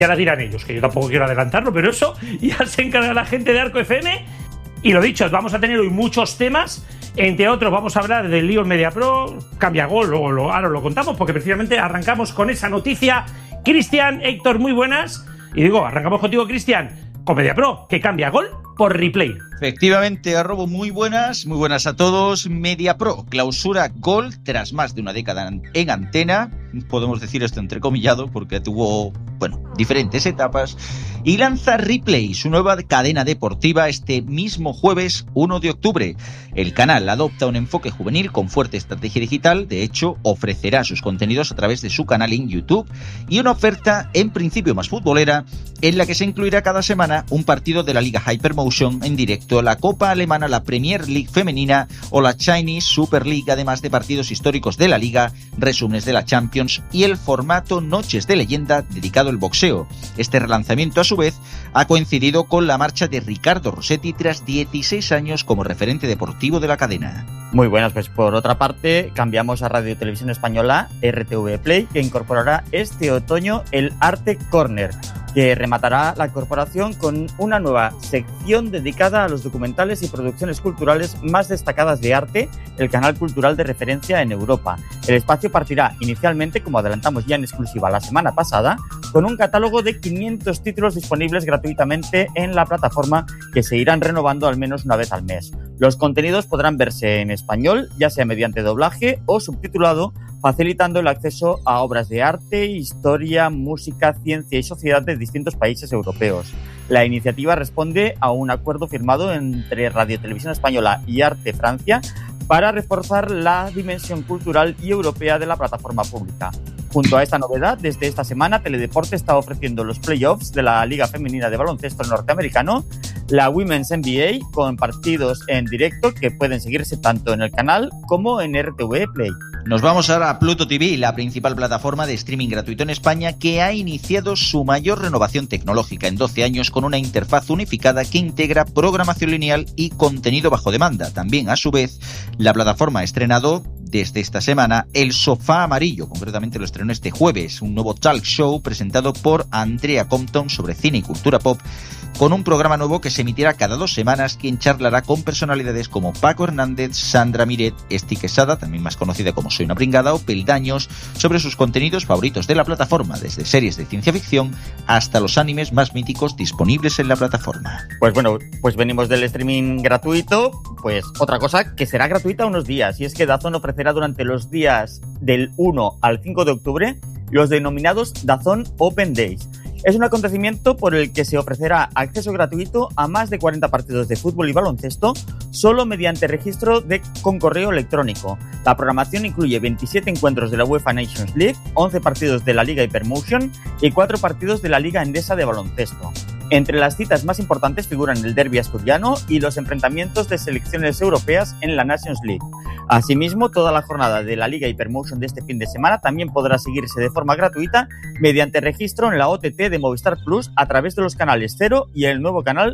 Ya la dirán ellos, que yo tampoco quiero adelantarlo, pero eso ya se encarga la gente de Arco FM. Y lo dicho, vamos a tener hoy muchos temas. Entre otros, vamos a hablar del Lyon Media Pro, cambia gol, ahora lo contamos, porque precisamente arrancamos con esa noticia. Cristian, Héctor, muy buenas. Y digo, arrancamos contigo, Cristian, con Media Pro, que cambia gol por replay. Efectivamente, Garrobo, muy buenas a todos. Media Pro clausura gol tras más de una década en antena. Podemos decir esto entrecomillado porque tuvo, diferentes etapas. Y lanza Replay, su nueva cadena deportiva, este mismo jueves 1 de octubre. El canal adopta un enfoque juvenil con fuerte estrategia digital. De hecho, ofrecerá sus contenidos a través de su canal en YouTube y una oferta, en principio más futbolera, en la que se incluirá cada semana un partido de la Liga Hypermotion en directo, la Copa Alemana, la Premier League femenina o la Chinese Super League, además de partidos históricos de la Liga, resúmenes de la Champions y el formato Noches de Leyenda dedicado al boxeo. Este relanzamiento, a su vez, ha coincidido con la marcha de Ricardo Rossetti tras 16 años como referente deportivo de la cadena. Muy buenas, pues por otra parte cambiamos a Radio Televisión Española, RTV Play, que incorporará este otoño el Arte Corner, que rematará la corporación con una nueva sección dedicada a los documentales y producciones culturales más destacadas de arte, el canal cultural de referencia en Europa. El espacio partirá inicialmente, como adelantamos ya en exclusiva la semana pasada, con un catálogo de 500 títulos disponibles gratuitamente en la plataforma, que se irán renovando al menos una vez al mes. Los contenidos podrán verse en español, ya sea mediante doblaje o subtitulado, facilitando el acceso a obras de arte, historia, música, ciencia y sociedad de distintos países europeos. La iniciativa responde a un acuerdo firmado entre Radio Televisión Española y Arte Francia para reforzar la dimensión cultural y europea de la plataforma pública. Junto a esta novedad, desde esta semana Teledeporte está ofreciendo los playoffs de la Liga Femenina de Baloncesto Norteamericano, la Women's NBA, con partidos en directo que pueden seguirse tanto en el canal como en RTV Play. Nos vamos ahora a Pluto TV, la principal plataforma de streaming gratuito en España, que ha iniciado su mayor renovación tecnológica en 12 años con una interfaz unificada que integra programación lineal y contenido bajo demanda. También, a su vez, la plataforma ha estrenado desde esta semana El Sofá Amarillo, concretamente lo estrenó este jueves, un nuevo talk show presentado por Andrea Compton sobre cine y cultura pop, con un programa nuevo que se emitirá cada 2 semanas, quien charlará con personalidades como Paco Hernández, Sandra Miret, Esti Quesada, también más conocida como Soy una Pringada, o Peldaños, sobre sus contenidos favoritos de la plataforma, desde series de ciencia ficción hasta los animes más míticos disponibles en la plataforma. Pues venimos del streaming gratuito, pues otra cosa que será gratuita unos días, y es que DAZN ofrecerá durante los días del 1 al 5 de octubre los denominados DAZN Open Days. Es un acontecimiento por el que se ofrecerá acceso gratuito a más de 40 partidos de fútbol y baloncesto solo mediante registro con correo electrónico. La programación incluye 27 encuentros de la UEFA Nations League, 11 partidos de la Liga Hypermotion y 4 partidos de la Liga Endesa de baloncesto. Entre las citas más importantes figuran el derbi asturiano y los enfrentamientos de selecciones europeas en la Nations League. Asimismo, toda la jornada de la Liga Hypermotion de este fin de semana también podrá seguirse de forma gratuita mediante registro en la OTT de Movistar Plus a través de los canales 0 y el nuevo canal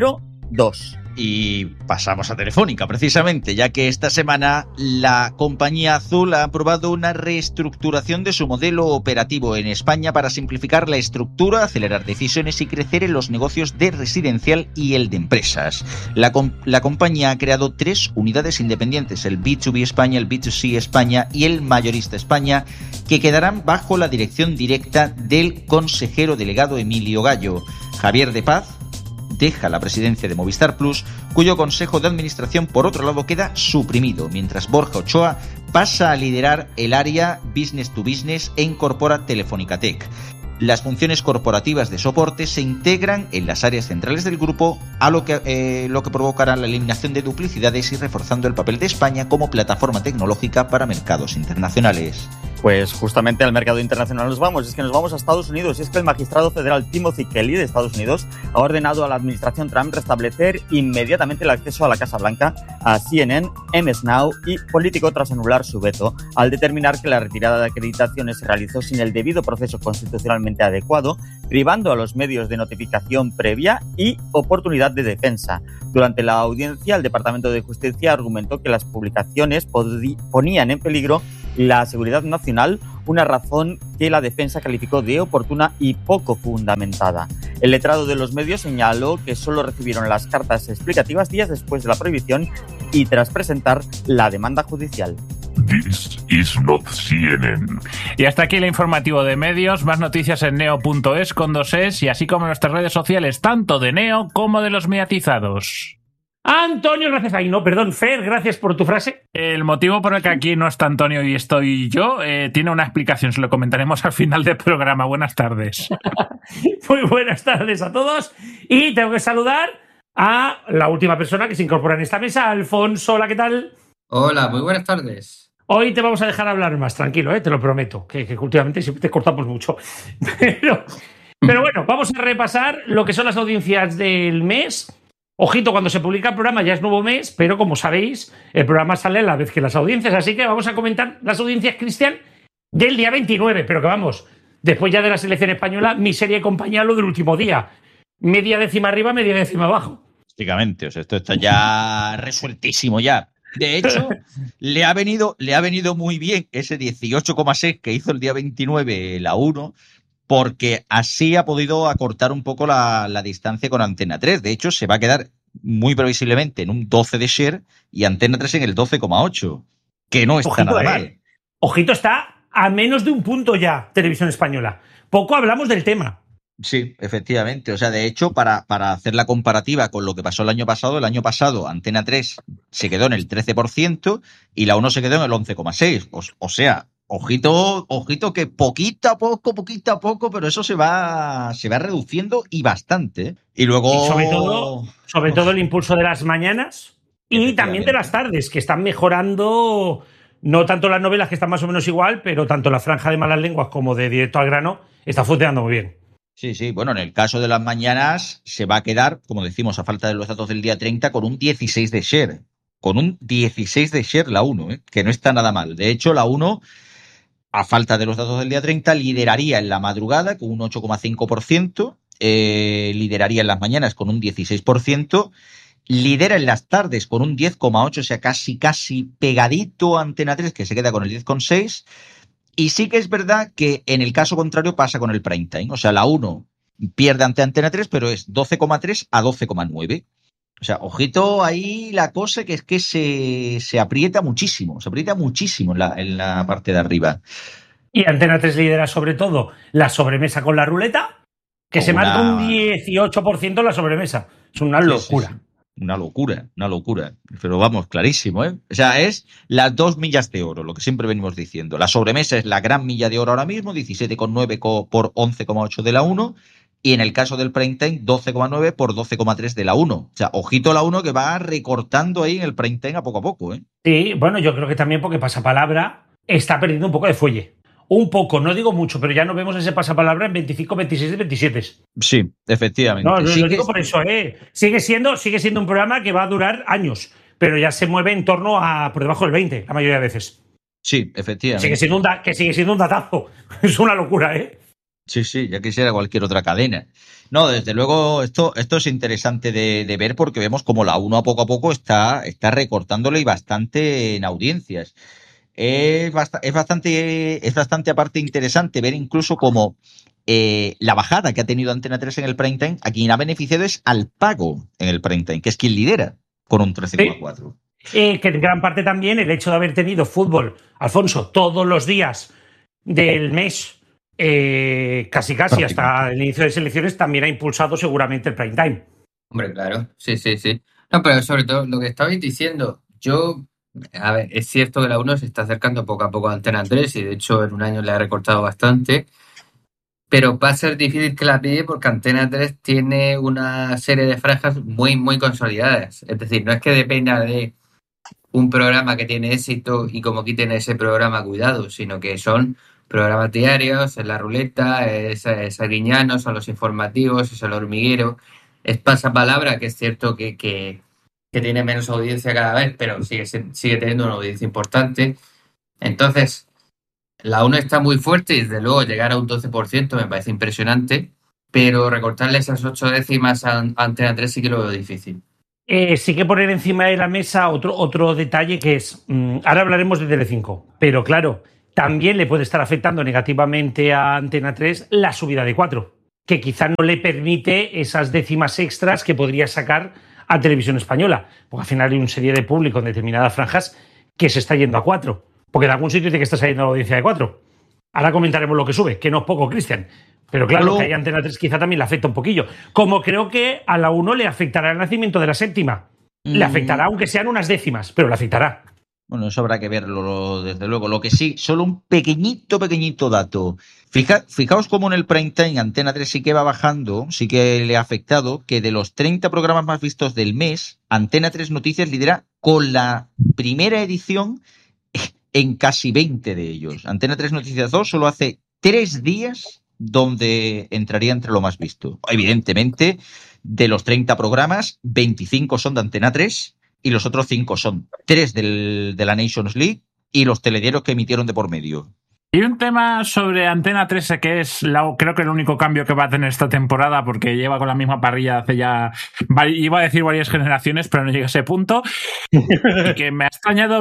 02. Y pasamos a Telefónica, precisamente, ya que esta semana la compañía azul ha aprobado una reestructuración de su modelo operativo en España para simplificar la estructura, acelerar decisiones y crecer en los negocios de residencial y el de empresas. La compañía ha creado 3 unidades independientes, el B2B España, el B2C España y el Mayorista España, que quedarán bajo la dirección directa del consejero delegado Emilio Gallo. Javier de Paz deja la presidencia de Movistar Plus, cuyo consejo de administración, por otro lado, queda suprimido, mientras Borja Ochoa pasa a liderar el área Business to Business e incorpora Telefónica Tech. Las funciones corporativas de soporte se integran en las áreas centrales del grupo, lo que provocará la eliminación de duplicidades y reforzando el papel de España como plataforma tecnológica para mercados internacionales. Pues justamente al mercado internacional nos vamos a Estados Unidos, y es que el magistrado federal Timothy Kelly de Estados Unidos ha ordenado a la administración Trump restablecer inmediatamente el acceso a la Casa Blanca, a CNN, MS Now y Político tras anular su veto, al determinar que la retirada de acreditaciones se realizó sin el debido proceso constitucionalmente adecuado, privando a los medios de notificación previa y oportunidad de defensa. Durante la audiencia, el Departamento de Justicia argumentó que las publicaciones ponían en peligro la seguridad nacional una razón que la defensa calificó de oportuna y poco fundamentada. El letrado de los medios señaló que solo recibieron las cartas explicativas días después de la prohibición y tras presentar la demanda judicial. This is not CNN. Y hasta aquí el informativo de medios. Más noticias en neo.es con 2es y así como en nuestras redes sociales, tanto de Neo como de los mediatizados. Antonio, gracias. Ay, no, perdón, Fer, gracias por tu frase. El motivo por el que aquí no está Antonio y estoy yo tiene una explicación, se lo comentaremos al final del programa. Buenas tardes. Muy buenas tardes a todos. Y tengo que saludar a la última persona que se incorpora en esta mesa, Alfonso. Hola, ¿qué tal? Hola, muy buenas tardes. Hoy te vamos a dejar hablar más, tranquilo, te lo prometo, que últimamente siempre te cortamos mucho. Pero bueno, vamos a repasar lo que son las audiencias del mes. Ojito, cuando se publica el programa ya es nuevo mes, pero como sabéis, el programa sale a la vez que las audiencias, así que vamos a comentar las audiencias, Cristian, del día 29, pero que vamos, después ya de la selección española, miseria y compañía lo del último día. Media décima arriba, media décima abajo. Prácticamente, o sea, esto está ya resueltísimo ya. De hecho, le ha venido muy bien ese 18,6 que hizo el día 29 la 1, porque así ha podido acortar un poco la distancia con Antena 3. De hecho, se va a quedar muy previsiblemente en un 12 de share y Antena 3 en el 12,8, que no está nada mal. Ojito, está a menos de un punto ya Televisión Española. Poco hablamos del tema. Sí, efectivamente. O sea, de hecho, para hacer la comparativa con lo que pasó el año pasado Antena 3 se quedó en el 13% y la 1 se quedó en el 11,6%. O sea, ojito que poquito a poco, pero eso se va reduciendo y bastante. Y luego... Y sobre todo el impulso de las mañanas y también de las tardes, que están mejorando, no tanto las novelas, que están más o menos igual, pero tanto la franja de malas lenguas como de directo al grano está funcionando muy bien. Sí. Bueno, en el caso de las mañanas se va a quedar, como decimos, a falta de los datos del día 30, con un 16 de share. Con un 16 de share la 1, que no está nada mal. De hecho, la 1... a falta de los datos del día 30, lideraría en la madrugada con un 8,5%, lideraría en las mañanas con un 16%, lidera en las tardes con un 10,8%, o sea, casi pegadito a Antena 3, que se queda con el 10,6%, y sí que es verdad que en el caso contrario pasa con el prime time, o sea, la 1 pierde ante Antena 3, pero es 12,3 a 12,9%. O sea, ojito ahí la cosa que es que se aprieta muchísimo en la parte de arriba. Y Antena 3 lidera sobre todo la sobremesa con la ruleta, que se marca un 18% en la sobremesa. Es una locura. Sí. Una locura. Pero vamos, clarísimo, ¿eh? O sea, es las 2 millas de oro, lo que siempre venimos diciendo. La sobremesa es la gran milla de oro ahora mismo, 17,9 por 11,8 de la 1. Y en el caso del prime time, 12,9 por 12,3 de la 1. O sea, ojito la 1 que va recortando ahí en el prime time a poco, ¿eh? Sí, bueno, yo creo que también porque Pasapalabra está perdiendo un poco de fuelle. Un poco, no digo mucho, pero ya no vemos ese Pasapalabra en 25, 26 y 27. Sí, efectivamente. No, lo digo por eso, Sigue siendo un programa que va a durar años, pero ya se mueve en torno a por debajo del 20, la mayoría de veces. Sí, efectivamente. Sigue siendo un datazo. Es una locura, ¿eh? Sí, ya quisiera cualquier otra cadena. No, desde luego, esto es interesante de ver porque vemos como la 1 a poco está recortándole y bastante en audiencias. Es bastante aparte interesante ver incluso como la bajada que ha tenido Antena 3 en el prime time, a quien ha beneficiado es al pago en el prime time, que es quien lidera con un 13,4. Que en gran parte también el hecho de haber tenido fútbol, Alfonso, todos los días del mes, casi hasta el inicio de selecciones, también ha impulsado seguramente el prime time. Hombre, claro, sí. No, pero sobre todo lo que estabais diciendo, a ver, es cierto que la 1 se está acercando poco a poco a Antena 3 y de hecho en un año le ha recortado bastante, pero va a ser difícil que la pille porque Antena 3 tiene una serie de franjas muy consolidadas. Es decir, no es que dependa de un programa que tiene éxito y como quiten ese programa, cuidado, sino que son programas diarios, es La Ruleta, es Arguiñano, son los informativos, es El Hormiguero, es Pasapalabra, que es cierto que tiene menos audiencia cada vez, pero sigue teniendo una audiencia importante. Entonces, la 1 está muy fuerte y desde luego llegar a un 12% me parece impresionante, pero recortarle esas 8 décimas a Antena 3 sí que lo veo difícil. Sí que poner encima de la mesa otro detalle que es, ahora hablaremos de Telecinco, pero claro, también le puede estar afectando negativamente a Antena 3 la subida de 4, que quizá no le permite esas décimas extras que podría sacar a Televisión Española, porque al final hay una serie de público en determinadas franjas que se está yendo a 4, porque en algún sitio dice que está saliendo la audiencia de 4. Ahora comentaremos lo que sube, que no es poco, Cristian. Pero claro, que hay Antena 3 quizá también le afecta un poquillo. Como creo que a la 1 le afectará el nacimiento de la séptima. Le afectará, aunque sean unas décimas, pero le afectará. Bueno, eso habrá que verlo, desde luego. Lo que sí, solo un pequeñito dato. Fijaos cómo en el prime time Antena 3 sí que va bajando, sí que le ha afectado, que de los 30 programas más vistos del mes, Antena 3 Noticias lidera con la primera edición en casi 20 de ellos. Antena 3 Noticias 2 solo hace 3 días donde entraría entre lo más visto. Evidentemente, de los 30 programas, 25 son de Antena 3 y los otros 5 son 3 de la Nations League y los telediarios que emitieron de por medio. Y un tema sobre Antena 3 que es creo que el único cambio que va a tener esta temporada, porque lleva con la misma parrilla hace ya, iba a decir varias generaciones, pero no llega a ese punto, y que me ha extrañado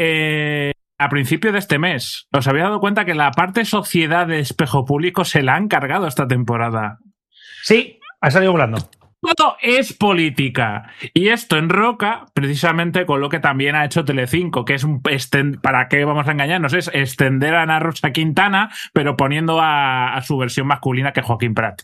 ver a principio de este mes. ¿Os habéis dado cuenta que la parte sociedad de Espejo Público se la han cargado esta temporada? Sí, ha salido volando. Todo es política. Y esto enroca precisamente con lo que también ha hecho Telecinco, que es ¿para qué vamos a engañarnos? Es extender a Ana Rosa Quintana, pero poniendo a su versión masculina, que es Joaquín Prat.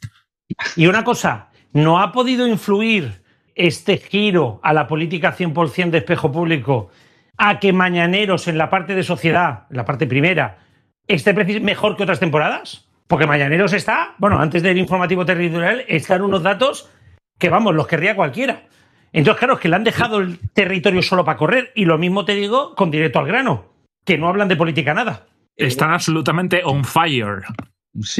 Y una cosa, ¿no ha podido influir este giro a la política 100% de Espejo Público a que Mañaneros en la parte de sociedad, en la parte primera, esté mejor que otras temporadas? Porque Mañaneros está, bueno, antes del informativo territorial, están unos datos que, vamos, los querría cualquiera. Entonces, claro, es que le han dejado el territorio solo para correr. Y lo mismo te digo con Directo al Grano, que no hablan de política nada. Están absolutamente on fire. Sí.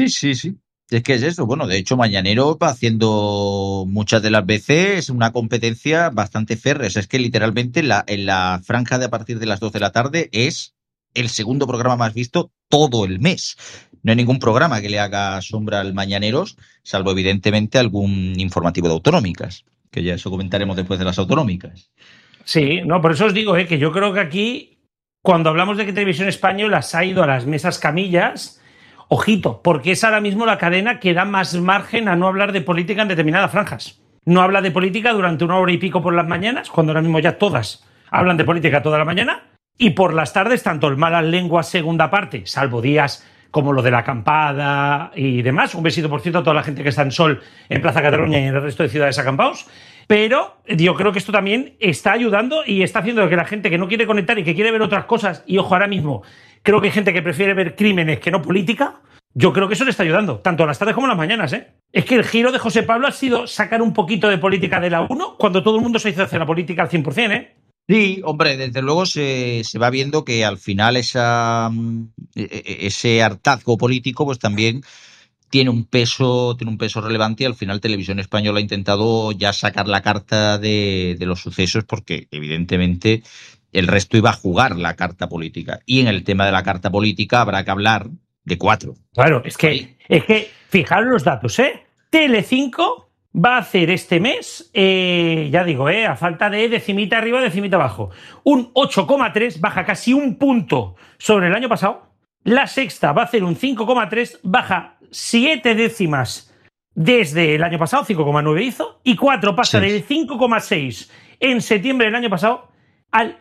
Es que es eso. Bueno, de hecho, Mañanero va haciendo muchas de las veces una competencia bastante férrea. Es que literalmente en la franja de a partir de las 2 de la tarde es el segundo programa más visto todo el mes. No hay ningún programa que le haga sombra al Mañaneros, salvo evidentemente algún informativo de autonómicas, que ya eso comentaremos después de las autonómicas. Sí, no, por eso os digo que yo creo que aquí, cuando hablamos de que Televisión Española se ha ido a las mesas camillas, ojito, porque es ahora mismo la cadena que da más margen a no hablar de política en determinadas franjas. No habla de política durante 1 hora y pico por las mañanas, cuando ahora mismo ya todas hablan de política toda la mañana, y por las tardes, tanto el Malas Lenguas segunda parte, salvo días como lo de la acampada y demás. Un besito, por cierto, a toda la gente que está en Sol, en Plaza Cataluña y en el resto de ciudades acampados. Pero yo creo que esto también está ayudando y está haciendo que la gente que no quiere conectar y que quiere ver otras cosas, y ojo, ahora mismo creo que hay gente que prefiere ver crímenes que no política, yo creo que eso le está ayudando, tanto a las tardes como a las mañanas, ¿eh? Es que el giro de José Pablo ha sido sacar un poquito de política de la 1 cuando todo el mundo se hizo hacer la política al 100%, ¿eh? Sí, hombre, desde luego se va viendo que al final ese hartazgo político pues también tiene un peso relevante, y al final Televisión Española ha intentado ya sacar la carta de los sucesos, porque evidentemente el resto iba a jugar la carta política. Y en el tema de la carta política habrá que hablar de 4. Claro, es que fijaros los datos, ¿eh? Telecinco va a hacer este mes, ya digo, a falta de decimita arriba, decimita abajo, un 8,3, baja casi un punto sobre el año pasado. La Sexta va a hacer un 5,3, baja 7 décimas desde el año pasado, 5,9 hizo, y 4 pasa del 5,6 en septiembre del año pasado al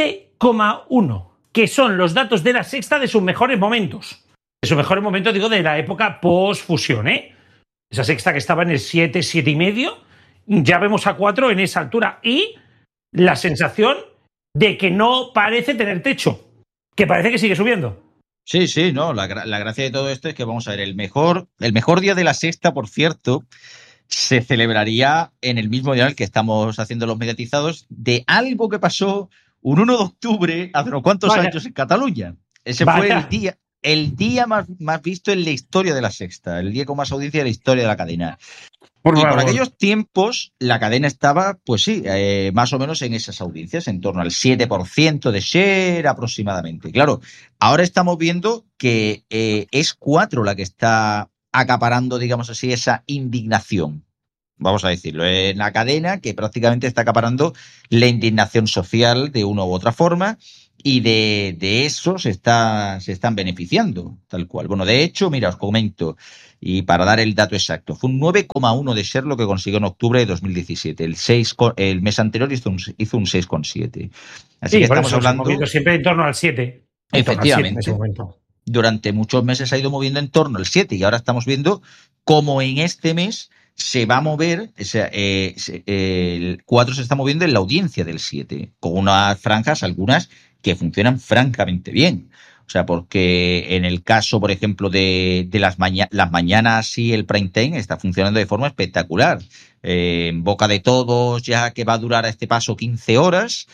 7,1, que son los datos de La Sexta de sus mejores momentos. De sus mejores momentos, digo, de la época post-fusión, Esa Sexta que estaba en el 7, 7,5, ya vemos a 4 en esa altura. Y la sensación de que no parece tener techo, que parece que sigue subiendo. Sí, no, la gracia de todo esto es que vamos a ver, el mejor día de La Sexta, por cierto, se celebraría en el mismo día en el que estamos haciendo los mediatizados, de algo que pasó un 1 de octubre hace unos cuantos años en Cataluña. Ese fue el día más visto en la historia de La Sexta, el día con más audiencia de la historia de la cadena. Por aquellos tiempos, la cadena estaba, pues sí, más o menos en esas audiencias, en torno al 7% de share aproximadamente. Claro, ahora estamos viendo que es 4 la que está acaparando, digamos así, esa indignación. Vamos a decirlo, en la cadena que prácticamente está acaparando la indignación social de una u otra forma. y de eso se están beneficiando, tal cual. Bueno, de hecho, mira, os comento, y para dar el dato exacto, fue un 9,1 de share lo que consiguió en octubre de 2017. El mes anterior hizo un 6,7. Así que estamos hablando... Se ha movido siempre en torno al 7. Efectivamente. En ese momento. Durante muchos meses ha ido moviendo en torno al 7 y ahora estamos viendo cómo en este mes se va a mover, o sea, el 4 se está moviendo en la audiencia del 7, con unas franjas, algunas que funcionan francamente bien. O sea, porque en el caso, por ejemplo, de las mañanas y el prime time está funcionando de forma espectacular. En boca de todos, ya que va a durar a este paso 15 horas.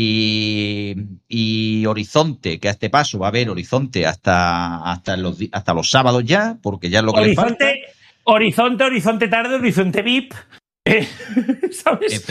Y Horizonte, que a este paso va a haber Horizonte hasta los sábados ya, porque ya es lo que le falta. Horizonte tarde, Horizonte VIP. ¿Sabes?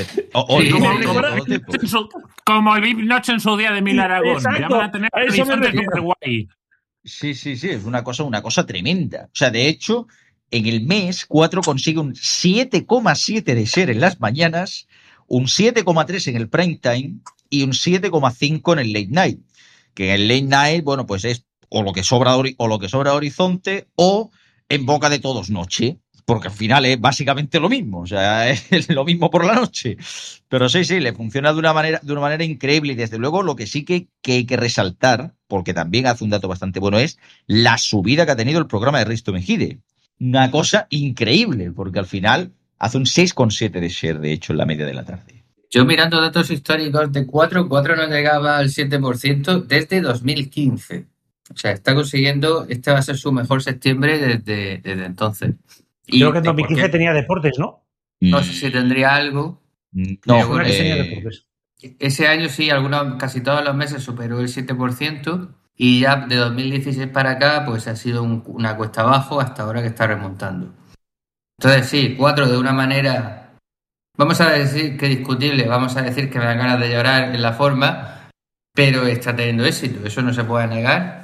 Como el VIP Noche en su día de Mil Aragón. Exacto. Ya van a tener Horizonte super guay. Sí, es una cosa tremenda. O sea, de hecho, en el mes 4 consigue un 7,7 de share en las mañanas, un 7,3 en el prime time y un 7,5 en el late night. Que en el late night, bueno, pues es o lo que sobra Horizonte o en boca de todos noche, porque al final es básicamente lo mismo, o sea, es lo mismo por la noche. Pero sí, le funciona de una manera increíble y desde luego lo que sí que hay que resaltar, porque también hace un dato bastante bueno, es la subida que ha tenido el programa de Risto Mejide. Una cosa increíble, porque al final hace un 6,7 de share, de hecho, en la media de la tarde. Yo mirando datos históricos de 4 no llegaba al 7% desde 2015. O sea, está consiguiendo, este va a ser su mejor septiembre desde entonces. Creo que en 2015 tenía deportes, ¿no? No sé si tendría algo. No, bueno, tenía deportes. Ese año sí, casi todos los meses superó el 7%. Y ya de 2016 para acá, pues ha sido una cuesta abajo hasta ahora que está remontando. Entonces sí, 4 de una manera, vamos a decir que discutible, vamos a decir que me dan ganas de llorar en la forma, pero está teniendo éxito, eso no se puede negar.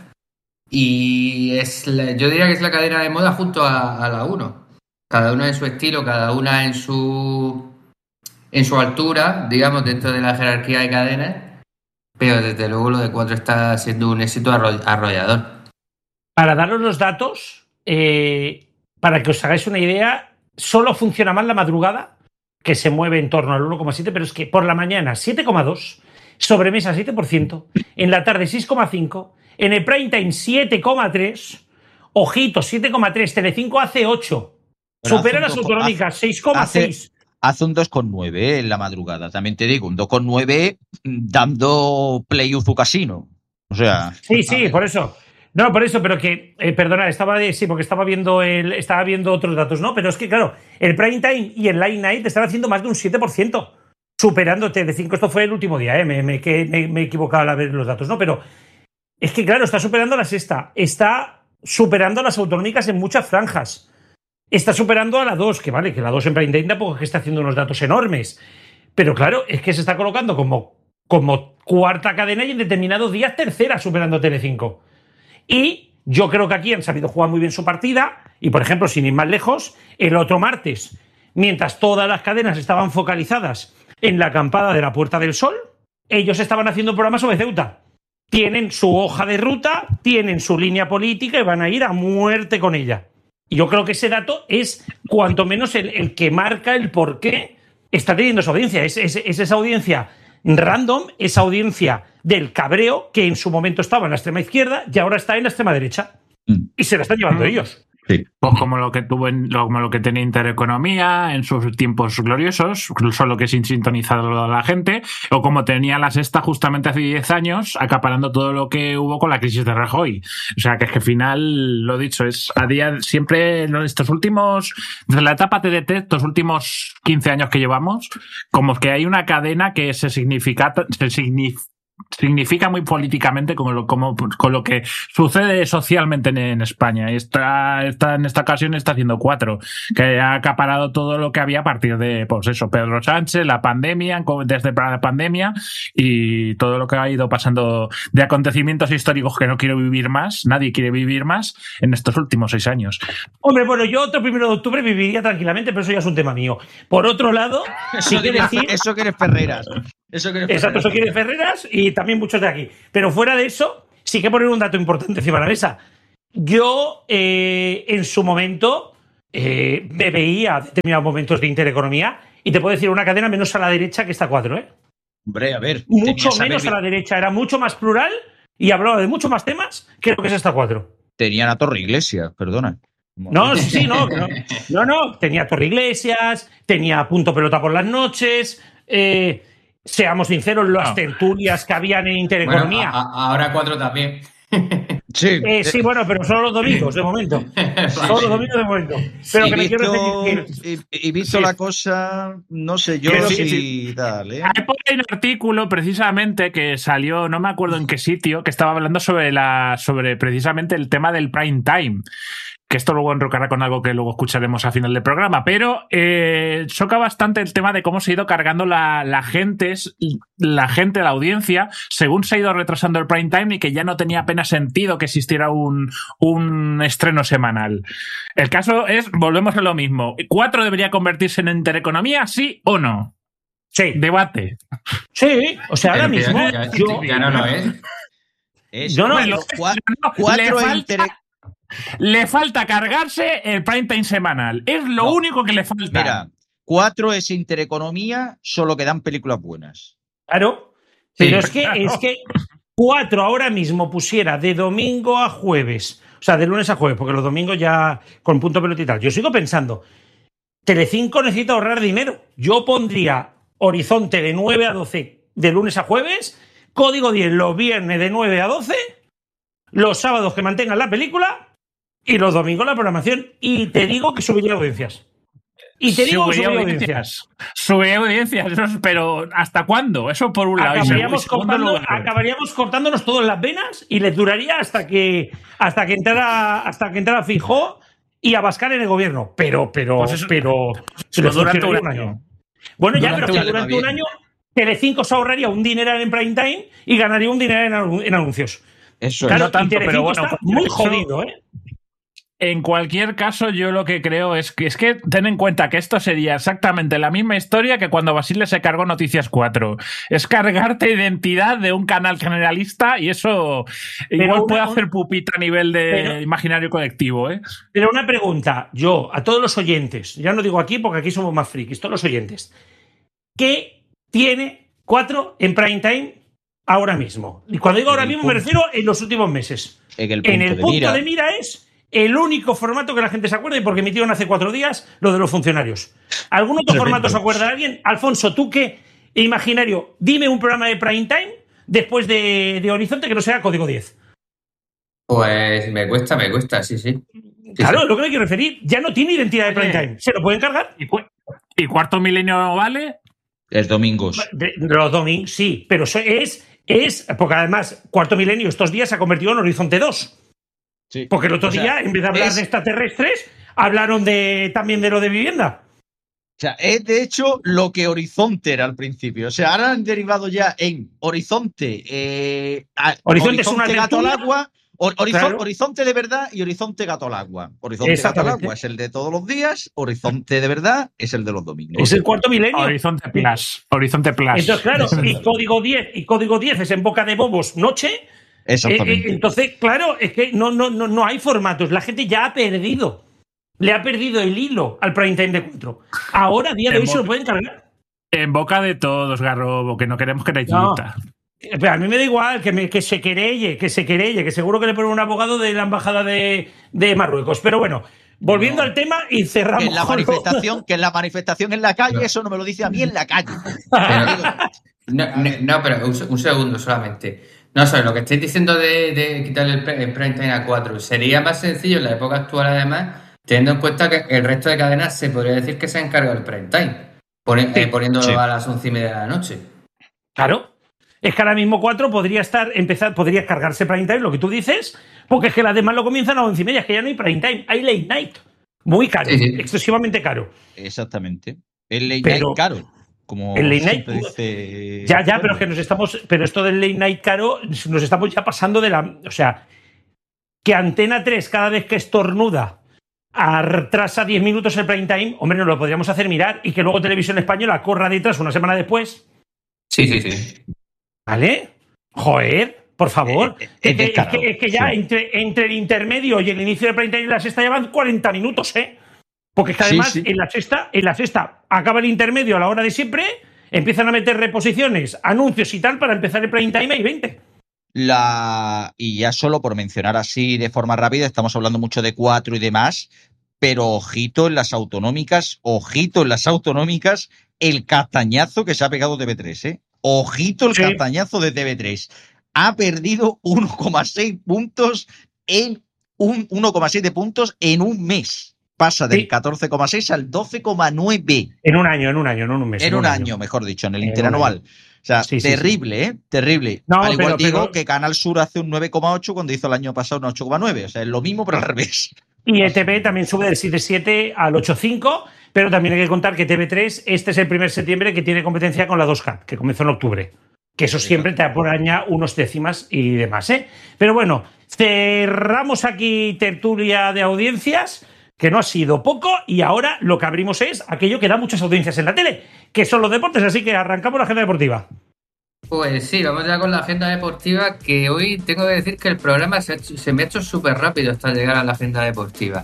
Y yo diría que es la cadena de moda junto a la 1. Cada una en su estilo, cada una en su altura, digamos, dentro de la jerarquía de cadenas. Pero desde luego lo de 4 está siendo un éxito arrollador. Para daros los datos, para que os hagáis una idea, solo funciona mal la madrugada, que se mueve en torno al 1,7, pero es que por la mañana 7,2, sobremesa 7%, en la tarde 6,5%, en el prime time 7,3%, ojito, 7,3%, Telecinco hace 8%, supera las autonómicas 6,6%. Hace un 2,9 en la madrugada, también te digo, un 2,9 dando Play Uzu Casino. O sea. Sí, por eso. No, por eso, pero que, perdona, porque estaba viendo otros datos, ¿no? Pero es que, claro, el prime time y el late night están haciendo más de un 7%, superando Telecinco. Esto fue el último día, me he equivocado al ver los datos, ¿no? Pero es que, claro, está superando la sexta, está superando las autonómicas en muchas franjas. Está superando a la 2, que vale, que la 2 en prime time tampoco es que está haciendo unos datos enormes. Pero claro, es que se está colocando como cuarta cadena y en determinados días tercera, superando a Telecinco. Y yo creo que aquí han sabido jugar muy bien su partida. Y, por ejemplo, sin ir más lejos, el otro martes, mientras todas las cadenas estaban focalizadas en la acampada de la Puerta del Sol, ellos estaban haciendo programas sobre Ceuta. Tienen su hoja de ruta, tienen su línea política y van a ir a muerte con ella. Y yo creo que ese dato es cuanto menos el que marca el por qué está teniendo esa audiencia. Es esa audiencia random, esa audiencia del cabreo que en su momento estaba en la extrema izquierda y ahora está en la extrema derecha. Y se la están llevando ellos. Sí. Pues como lo que tenía Intereconomía en sus tiempos gloriosos, solo que sin sintonizar a la gente, o como tenía la Sexta justamente hace 10 años, acaparando todo lo que hubo con la crisis de Rajoy. O sea, que es que al final, lo dicho, es a día siempre, estos últimos, desde la etapa TDT, estos últimos 15 años que llevamos, como que hay una cadena que se significa muy políticamente con lo que sucede socialmente en España. Y en esta ocasión está haciendo 4, que ha acaparado todo lo que había a partir de, pues eso, Pedro Sánchez, la pandemia, desde la pandemia y todo lo que ha ido pasando de acontecimientos históricos que no quiero vivir más, nadie quiere vivir más en estos últimos 6 años. Hombre, bueno, yo otro 1 de octubre viviría tranquilamente, pero eso ya es un tema mío. Por otro lado, eso que eres Ferreras. Eso quiere Exacto, Ferreras. eso quiere Ferreras y también muchos de aquí. Pero fuera de eso, sí que poner un dato importante encima de la mesa. Yo, en su momento, me veía determinados momentos de Intereconomía y te puedo decir una cadena menos a la derecha que esta 4, ¿eh? Hombre, a ver. Mucho menos a la derecha. Era mucho más plural y hablaba de muchos más temas que lo que es esta 4. Tenían a Torre Iglesias, perdona. No, sí, no. Tenía Torre Iglesias, tenía Punto Pelota por las noches. Seamos sinceros, las tertulias que habían en Intereconomía. Bueno, ahora 4 también. Sí. Sí, bueno, pero solo los domingos, de momento. Solo los domingos, de momento. Pero Y que me quiero visto, decir que... y visto Sí. la cosa, no sé yo Pero si tal, ¿eh? Hay por ahí un artículo precisamente que salió, no me acuerdo en qué sitio, que estaba hablando sobre precisamente el tema del prime time. Que esto luego enrocará con algo que luego escucharemos al final del programa, pero choca bastante el tema de cómo se ha ido cargando la gente, la audiencia, según se ha ido retrasando el prime time y que ya no tenía apenas sentido que existiera un estreno semanal. El caso es, volvemos a lo mismo, ¿4 debería convertirse en Intereconomía, sí o no? Sí. Debate. Sí, o sea, ahora Pero que mismo... ya no lo es. Eso. No, Bueno, Cuatro le falta cargarse el prime time semanal. Es lo No. único que le falta. Mira, 4 es Intereconomía, solo que dan películas buenas. Claro. Sí, Pero claro. es que 4 ahora mismo pusiera de domingo a jueves, o sea, de lunes a jueves, porque los domingos ya con Punto Pelota y tal. Yo sigo pensando, Telecinco necesita ahorrar dinero. Yo pondría Horizonte de 9 a 12 de lunes a jueves, Código 10 los viernes de 9 a 12, los sábados que mantengan la película y los domingos la programación. Y te digo que subiría audiencias. Y te digo que subiría audiencias. Sube audiencias, pero ¿hasta cuándo? Eso por un lado. Acabaríamos cortándonos todas las venas y les duraría hasta que entrara Feijóo y Abascal en el gobierno. Pero se les durante funcionaría un año. Bueno, ya, Durante pero que un año durante un también. año Telecinco se ahorraría un dineral en prime time y ganaría un dineral en anuncios. Eso Claro, no tanto, y Telecinco pero bueno, está muy eso- jodido, ¿eh? En cualquier caso, yo lo que creo es que ten en cuenta que esto sería exactamente la misma historia que cuando Basile se cargó Noticias 4. Es cargarte identidad de un canal generalista y eso igual puede hacer pupita a nivel de imaginario colectivo, ¿eh? Pero una pregunta, yo, a todos los oyentes, ya no digo aquí porque aquí somos más frikis, todos los oyentes, ¿qué tiene 4 en prime time ahora mismo? Y cuando digo ahora mismo me refiero en los últimos meses. En el punto de mira es el único formato que la gente se acuerda y porque emitieron hace 4 días lo de los funcionarios. ¿Algún otro formato se acuerda alguien? Alfonso, tú qué imaginario, dime un programa de prime time después de Horizonte que no sea Código 10. Pues me cuesta, sí. Claro, es lo que me quiero referir. Ya no tiene identidad de prime time. ¿Se lo pueden cargar? ¿Y Cuarto Milenio vale? Es domingos. Los domingos, sí, pero eso es porque además Cuarto Milenio estos días se ha convertido en Horizonte 2. Sí. Porque el otro día, en vez de hablar de extraterrestres, hablaron también de lo de vivienda. O sea, es de hecho lo que Horizonte era al principio. O sea, ahora han derivado ya en Horizonte. Horizonte es una Gato al tertulia. agua. Claro. Horizonte de verdad y Horizonte Gato al agua. Horizonte Gato al Exactamente. agua es el de todos los días. Horizonte de verdad es el de los domingos. Es el Cuarto Milenio. Horizonte Plus. Horizonte Plus. Entonces, claro, y Código 10 es en boca de bobos noche. Exactamente. Entonces, claro, es que no hay formatos. La gente ya ha perdido. Le ha perdido el hilo al prime time de 4. Ahora, a día de hoy, se lo pueden cargar. En boca de todos, Garrobo, que no queremos que te quita. Pero a mí me da igual que se querelle, que seguro que le ponen un abogado de la embajada de Marruecos. Pero bueno, volviendo al tema y cerramos. Que en la manifestación en la calle, eso no me lo dice a mí en la calle. Pero un segundo solamente. No sé, lo que estáis diciendo de quitarle el prime time a 4 sería más sencillo en la época actual, además, teniendo en cuenta que el resto de cadenas se podría decir que se han encargado el prime time, poniéndolo a las 11:30 de la noche. Claro. Es que ahora mismo 4 podría cargarse prime time, lo que tú dices, porque es que las demás lo comienzan a 11:30, es que ya no hay prime time, hay late night. Muy caro, Sí. excesivamente caro. Exactamente. El late night caro. Como el late night dice... ya, pero es que pero esto del late night caro nos estamos ya pasando de la, o sea, que Antena 3 cada vez que estornuda atrasa 10 minutos el prime time, hombre, nos lo podríamos hacer mirar y que luego Televisión Española corra detrás una semana después Sí. ¿Vale? Joder, por favor. Es que ya sí. entre el intermedio y el inicio del prime time y la sexta llevan 40 minutos, ¿eh? Porque es que además Sí. en la sexta acaba el intermedio a la hora de siempre, empiezan a meter reposiciones, anuncios y tal para empezar el prime time y 20. Y ya solo por mencionar así de forma rápida, estamos hablando mucho de 4 y demás, pero ojito en las autonómicas, el castañazo que se ha pegado TV3, ¿eh? Ojito el castañazo de TV3. Ha perdido 1,6 puntos en 1,7 puntos en un mes. Pasa del 14,6 al 12,9. En un año, no en un mes. En un año, mejor dicho, en el interanual. O sea, terrible, ¿eh? Terrible. No, al igual digo que Canal Sur hace un 9,8 cuando hizo el año pasado un 8,9. O sea, es lo mismo, pero al revés. Y ETV también sube del 7,7 al 8,5, pero también hay que contar que TV3, este es el 1 de septiembre que tiene competencia con la 2K, que comenzó en octubre. Que eso siempre te aporaña unos décimas y demás, ¿eh? Pero bueno, cerramos aquí tertulia de audiencias, que no ha sido poco, y ahora lo que abrimos es aquello que da muchas audiencias en la tele, que son los deportes, así que arrancamos la agenda deportiva. Pues sí, vamos ya con la agenda deportiva, que hoy tengo que decir que el programa se me ha hecho súper rápido hasta llegar a la agenda deportiva.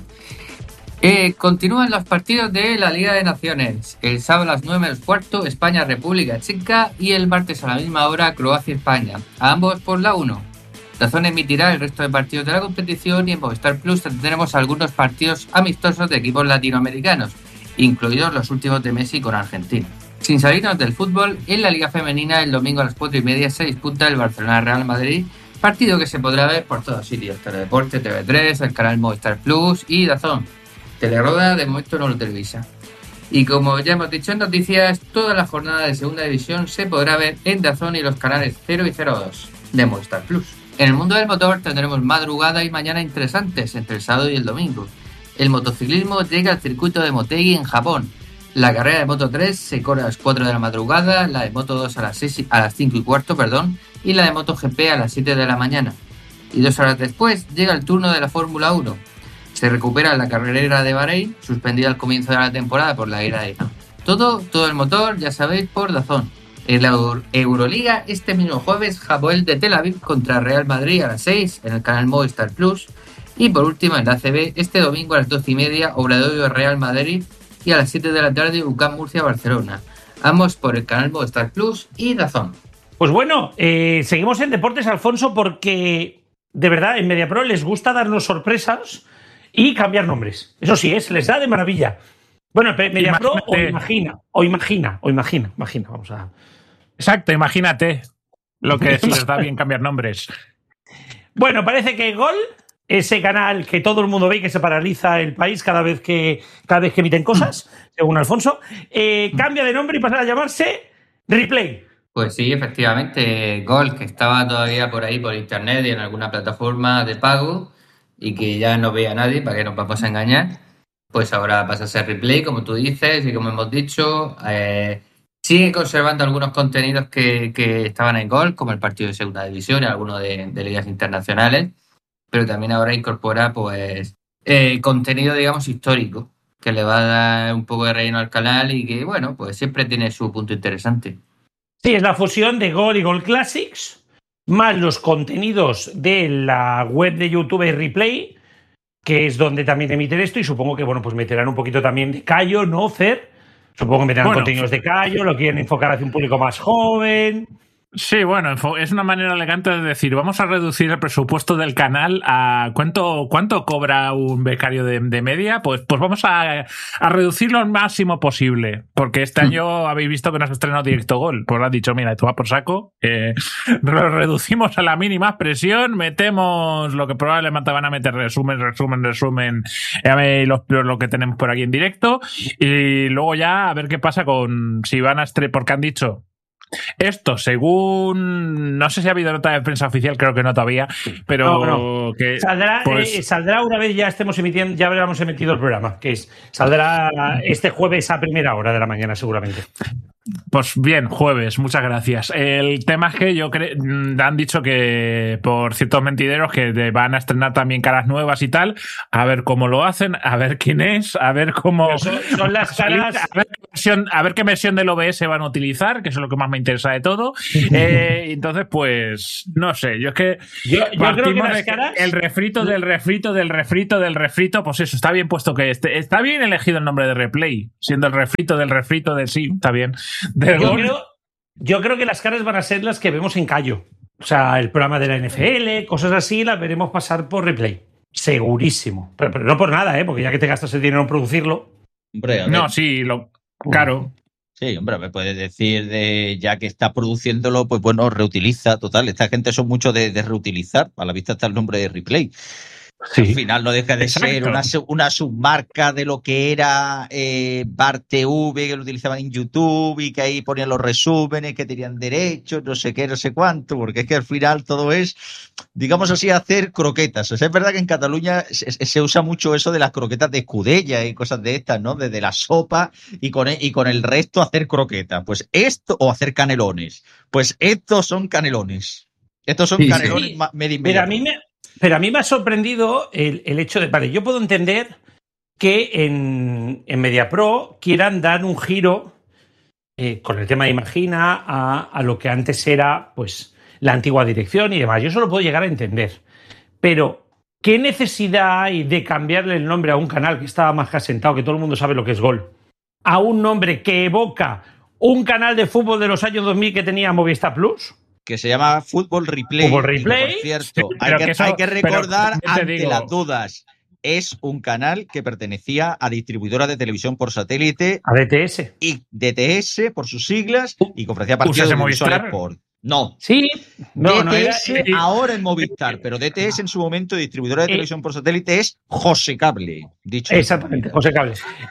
Continúan los partidos de la Liga de Naciones. El sábado a las 9:15, España-República Checa, y el martes a la misma hora, Croacia-España. A ambos por la 1. DAZN emitirá el resto de partidos de la competición y en Movistar Plus tendremos algunos partidos amistosos de equipos latinoamericanos, incluidos los últimos de Messi con Argentina. Sin salirnos del fútbol, en la Liga Femenina el domingo a las 4:30 se disputa el Barcelona-Real Madrid, partido que se podrá ver por todos sitios: Teledeporte, TV3, el canal Movistar Plus y DAZN. Teleroda de momento no lo televisa. Y como ya hemos dicho en noticias, toda la jornada de segunda división se podrá ver en DAZN y los canales 0 y 02 de Movistar Plus. En el mundo del motor tendremos madrugada y mañana interesantes entre el sábado y el domingo. El motociclismo llega al circuito de Motegi en Japón. La carrera de Moto 3 se corre a las 4 de la madrugada, la de Moto 2 a las 5:15, y la de Moto GP a las 7 de la mañana. Y 2 horas después llega el turno de la Fórmula 1. Se recupera la carrera de Bahrein, suspendida al comienzo de la temporada por la ira de Irán. Todo el motor, ya sabéis, por DAZN. En la Euroliga, este mismo jueves, Hapoel de Tel Aviv contra Real Madrid a las 6 en el canal Movistar Plus. Y por último, en la ACB, este domingo a las 12:30, Obradoiro Real Madrid, y a las 7 de la tarde, UCAM Murcia Barcelona. Ambos por el canal Movistar Plus y DAZN. Pues bueno, seguimos en deportes, Alfonso, porque de verdad en MediaPro les gusta darnos sorpresas y cambiar nombres. Eso sí, se les da de maravilla. Bueno, MediaPro o imagina. Vamos a... Exacto, imagínate lo que se les da bien cambiar nombres. Bueno, parece que Gol, ese canal que todo el mundo ve y que se paraliza el país cada vez que emiten cosas, según Alfonso, cambia de nombre y pasa a llamarse Replay. Pues sí, efectivamente, Gol, que estaba todavía por ahí por internet y en alguna plataforma de pago y que ya no veía a nadie, para que nos vamos a engañar, pues ahora pasa a ser Replay, como tú dices, y como hemos dicho, sigue conservando algunos contenidos que estaban en Gol, como el partido de segunda división y algunos de ligas internacionales, pero también ahora incorpora pues contenido, digamos, histórico, que le va a dar un poco de relleno al canal y que, bueno, pues siempre tiene su punto interesante. Sí, es la fusión de Gol y Gol Classics, más los contenidos de la web de YouTube Replay, que es donde también emiten esto, y supongo que, bueno, pues meterán un poquito también de Cayo, ¿no, Fer? Supongo que meterán contenidos de Cayo, lo quieren enfocar hacia un público más joven. Sí, bueno, es una manera elegante de decir, vamos a reducir el presupuesto del canal a ¿cuánto cobra un becario de media? Pues vamos a reducirlo al máximo posible, porque este año habéis visto que no has estrenado Directo Gol, pues lo has dicho, mira, tú vas por saco, lo reducimos a la mínima expresión, metemos lo que probablemente van a meter resumen, lo que tenemos por aquí en directo, y luego ya a ver qué pasa con si van a porque han dicho esto, según... No sé si ha habido nota de prensa oficial, creo que no todavía, pero... No. Que, saldrá una vez ya estemos emitiendo, ya habremos emitido el programa, que saldrá este jueves a primera hora de la mañana seguramente. Pues bien, jueves, muchas gracias. El tema es que han dicho que por ciertos mentideros que van a estrenar también caras nuevas y tal, a ver cómo lo hacen, a ver quién es, a ver cómo... Son las caras... A ver qué qué versión del OBS van a utilizar, que eso es lo que más me interesa de todo. Entonces, pues, no sé, yo es que yo creo que las caras... el refrito del refrito, pues eso, está bien puesto que está bien elegido el nombre de Replay, siendo el refrito del sí, está bien. Yo creo que las caras van a ser las que vemos en Callo. O sea, el programa de la NFL, cosas así, las veremos pasar por Replay. Segurísimo. Pero no por nada, porque ya que te gastas el dinero en producirlo. Hombre, a ver. No, sí, claro. Sí, hombre, me puedes decir ya que está produciéndolo, pues bueno, reutiliza, total. Esta gente son mucho de reutilizar. A la vista está el nombre de Replay. Sí. Al final no deja de ser una submarca de lo que era Bar TV, que lo utilizaban en YouTube y que ahí ponían los resúmenes, que tenían derechos, no sé qué, no sé cuánto, porque es que al final todo es, digamos así, hacer croquetas. O sea, es verdad que en Cataluña se usa mucho eso de las croquetas de escudella y cosas de estas, ¿no? Desde la sopa y con el resto hacer croquetas. Pues esto, o hacer canelones. Pues estos son canelones. Estos son canelones medio. Pero a mí me ha sorprendido el hecho de... Vale, yo puedo entender que en MediaPro quieran dar un giro con el tema de Imagina a lo que antes era pues la antigua dirección y demás. Yo eso lo puedo llegar a entender. Pero, ¿qué necesidad hay de cambiarle el nombre a un canal que estaba más que asentado, que todo el mundo sabe lo que es Gol, a un nombre que evoca un canal de fútbol de los años 2000 que tenía Movistar Plus? Que se llama Fútbol Replay. Fútbol Replay. Por cierto, hay que recordar, ante las dudas, es un canal que pertenecía a distribuidora de televisión por satélite. A DTS. Y DTS, por sus siglas, y que ofrecía partidos de Movistar Sport. No. Sí. No, DTS ahora en Movistar, pero DTS en su momento, distribuidora de televisión por satélite, es José Cable. Dicho exactamente, José Cable.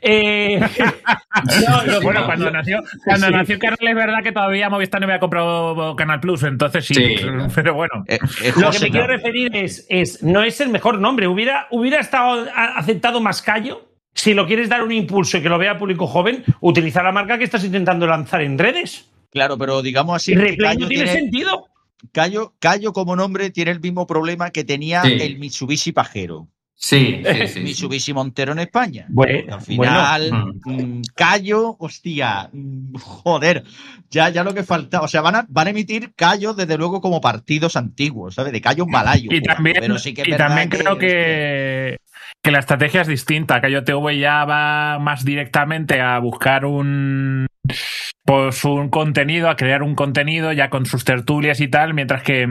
Bueno, cuando nació Canal, es verdad que todavía Movistar no había comprado Canal Plus, entonces sí. Pero bueno. Lo que me quiero referir no es el mejor nombre. Hubiera estado aceptado más Callo. Si lo quieres dar un impulso y que lo vea público joven, utilizar la marca que estás intentando lanzar en redes. Claro, pero digamos así. Replay no tiene sentido. Callo como nombre tiene el mismo problema que tenía el Mitsubishi Pajero. Sí. Mitsubishi Montero en España. Bueno, al final, Callo, hostia, joder, ya lo que falta. O sea, van a emitir Callo desde luego como partidos antiguos, ¿sabes? De Callos malayos. Y también, pero sí que también creo que la estrategia es distinta. Callo TV ya va más directamente a buscar un contenido, a crear un contenido ya con sus tertulias y tal, mientras que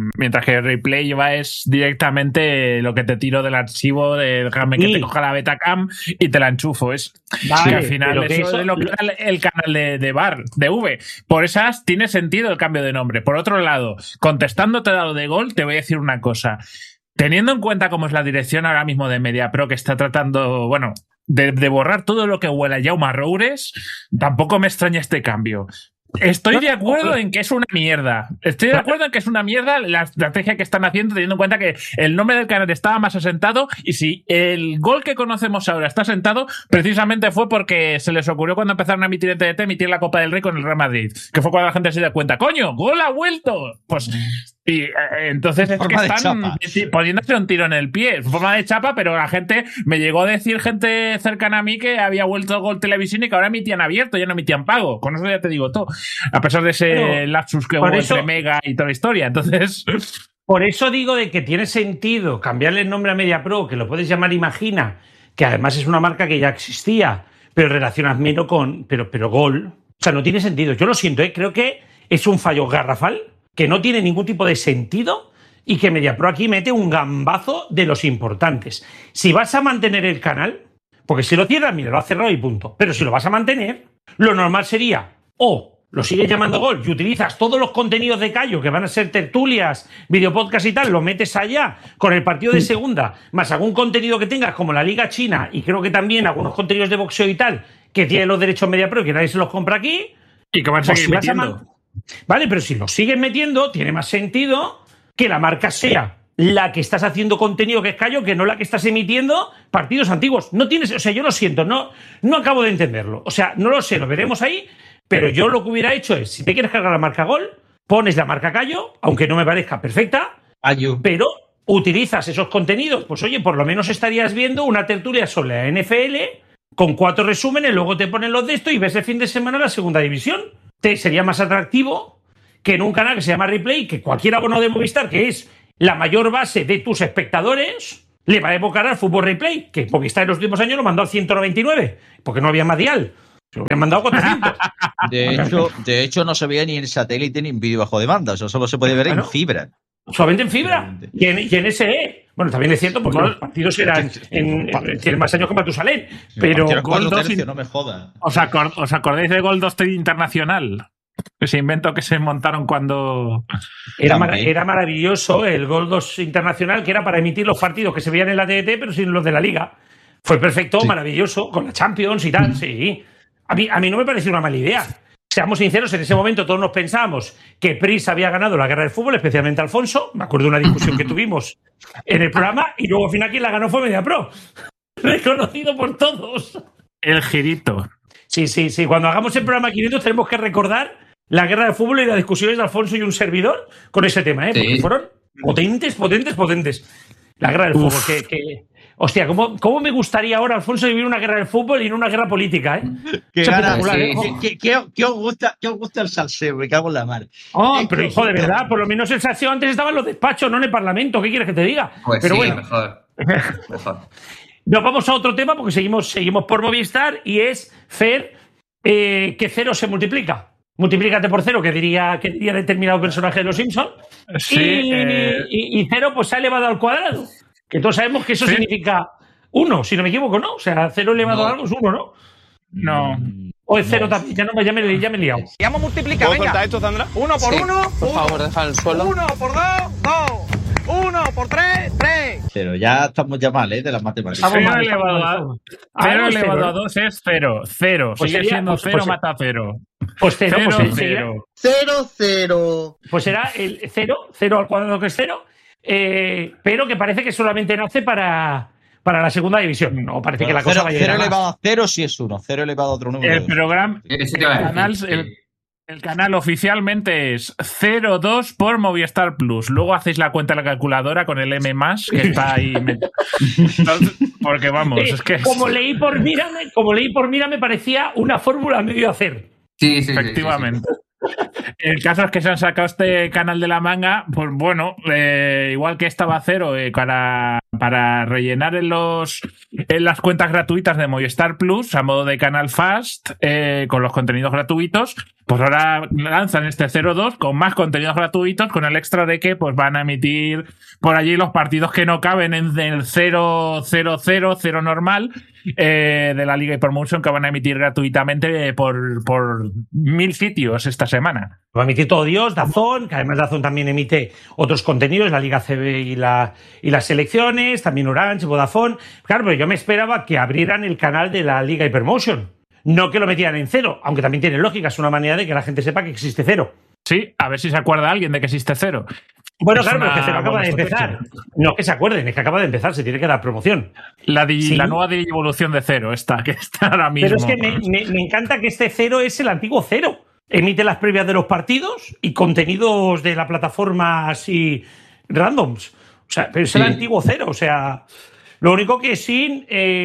Replay va es directamente lo que te tiro del archivo, déjame que te coja la Betacam y te la enchufo. Que al final eso es lo que era el canal de Bar, de V. Por esas tiene sentido el cambio de nombre. Por otro lado, contestándote a lo de Gol, te voy a decir una cosa. Teniendo en cuenta cómo es la dirección ahora mismo de MediaPro, que está tratando, bueno, de borrar todo lo que huela a Jaume Roures, tampoco me extraña este cambio. Estoy de acuerdo en que es una mierda. Estoy de acuerdo en que es una mierda la estrategia que están haciendo, teniendo en cuenta que el nombre del canal estaba más asentado, y si el Gol que conocemos ahora está asentado, precisamente fue porque se les ocurrió cuando empezaron a emitir en TDT, emitir la Copa del Rey con el Real Madrid, que fue cuando la gente se dio cuenta, ¡coño, Gol ha vuelto! Pues... Y entonces es que están poniéndose un tiro en el pie, en forma de chapa, pero la gente, me llegó a decir gente cercana a mí que había vuelto Gol Televisión y que ahora emitían abierto, ya no emitían pago. Con eso ya te digo todo. A pesar de ese lapsus que hubo entre Mega y toda la historia. Entonces... Por eso digo de que tiene sentido cambiarle el nombre a MediaPro, que lo puedes llamar Imagina, que además es una marca que ya existía, pero relacionas menos con... Pero Gol... O sea, no tiene sentido. Yo lo siento, creo que es un fallo garrafal, que no tiene ningún tipo de sentido y que MediaPro aquí mete un gambazo de los importantes. Si vas a mantener el canal, porque si lo cierras, mira, lo has cerrado y punto. Pero si lo vas a mantener, lo normal sería lo sigues llamando Gol y utilizas todos los contenidos de Callo, que van a ser tertulias, videopodcast y tal, lo metes allá con el partido de segunda, más algún contenido que tengas como la Liga China y creo que también algunos contenidos de boxeo y tal, que tiene los derechos MediaPro y que nadie se los compra aquí. Y que van a seguir metiendo. Vale, pero si lo sigues metiendo, tiene más sentido que la marca sea la que estás haciendo contenido que es Callo, que no la que estás emitiendo partidos antiguos. No tienes, o sea, yo lo siento, no acabo de entenderlo. O sea, no lo sé, lo veremos ahí, pero yo lo que hubiera hecho es, si te quieres cargar la marca Gol, pones la marca Callo, aunque no me parezca perfecta, pero utilizas esos contenidos, pues oye, por lo menos estarías viendo una tertulia sobre la NFL con 4 resúmenes, luego te ponen los de esto y ves el fin de semana la segunda división. Sería más atractivo que en un canal que se llama Replay, que cualquier abono de Movistar, que es la mayor base de tus espectadores, le va a evocar al fútbol Replay, que Movistar en los últimos años lo mandó al 199, porque no había más dial. Se lo habían mandado 400. De hecho, no se veía ni en satélite ni en vídeo bajo demanda. Eso solo se puede ver en fibra. Solamente en fibra y en SE. Bueno, también es cierto, porque los partidos eran tienen más años que Matusalén. Pero Gol 2 no me joda. ¿Os acordáis de Gol 2 Internacional? Ese invento que se montaron cuando... Era maravilloso el Gol 2 Internacional, que era para emitir los partidos que se veían en la TDT, pero sin los de la Liga. Fue perfecto, maravilloso, con la Champions y tal, sí. A mí no me pareció una mala idea. Seamos sinceros, en ese momento todos nos pensábamos que Pris había ganado la guerra del fútbol, especialmente Alfonso. Me acuerdo de una discusión que tuvimos en el programa y luego al final quien la ganó fue MediaPro. Reconocido por todos. El girito. Sí. Cuando hagamos el programa 500 tenemos que recordar la guerra del fútbol y las discusiones de Alfonso y un servidor con ese tema, porque fueron potentes. La guerra del fútbol, hostia, ¿cómo me gustaría ahora, Alfonso, vivir una guerra del fútbol y no una guerra política, ¿Qué os gusta el salseo? Me cago en la mar. Pero hijo, de verdad, por lo menos el salseo antes estaba en los despachos, no en el Parlamento. ¿Qué quieres que te diga? Pues pero sí, bueno. mejor. Nos vamos a otro tema porque seguimos por Movistar y es Fer, que 0 se multiplica. Multiplícate por 0, que diría determinado personaje de Los Simpsons. Sí, y 0 pues se ha elevado al cuadrado. Que todos sabemos que eso significa 1, si no me equivoco, ¿no? O sea, 0 elevado a algo es 1, ¿no? No. O es 0 también. Ya me he liado. Ya hemos multiplicado, venga. ¿Puedo esto, Sandra? 1 por 1. Por favor, deja el suelo. 1 por 2, 2. 1 por 3, 3. Pero ya estamos ya mal, de las matemáticas. 0 elevado a 2 es 0. 0. Pues sigue sería, siendo 0, mata 0. Pues 0, 0. 0. Pues será el 0 al cuadrado, que es 0, pero que parece que solamente nace para la segunda división. No, parece que la cosa va a llegar. 0 elevado a 0 sí es 1. 0 elevado a otro número. El programa. El canal oficialmente es 02 por Movistar Plus. Luego hacéis la cuenta en la calculadora con el M+, que está ahí. Porque vamos, es que... Como leí por Mírame, parecía una fórmula medio hacer. Sí, efectivamente. El caso es que se han sacado este canal de la manga, pues bueno, igual que estaba 0 para rellenar en las cuentas gratuitas de Movistar Plus a modo de canal Fast, con los contenidos gratuitos, pues ahora lanzan este 02 con más contenidos gratuitos, con el extra de que pues van a emitir por allí los partidos que no caben en el 0 normal de la Liga Hypermotion, que van a emitir gratuitamente por 1000 sitios esta semana. Va a emitir todo Dios, DAZN, que además DAZN también emite otros contenidos, la Liga CB y las selecciones, también Orange, Vodafone. Claro, pero yo me esperaba que abrieran el canal de la Liga Hypermotion, no que lo metieran en 0, aunque también tiene lógica, es una manera de que la gente sepa que existe 0. Sí, a ver si se acuerda alguien de que existe 0. Bueno, claro, pero es que 0 acaba de empezar. No que se acuerden, es que acaba de empezar, se tiene que dar promoción. La nueva evolución de 0, que está ahora mismo. Pero es que me encanta que este 0 es el antiguo 0. Emite las previas de los partidos y contenidos de la plataforma así randoms. O sea, pero es el antiguo 0. O sea, lo único que sin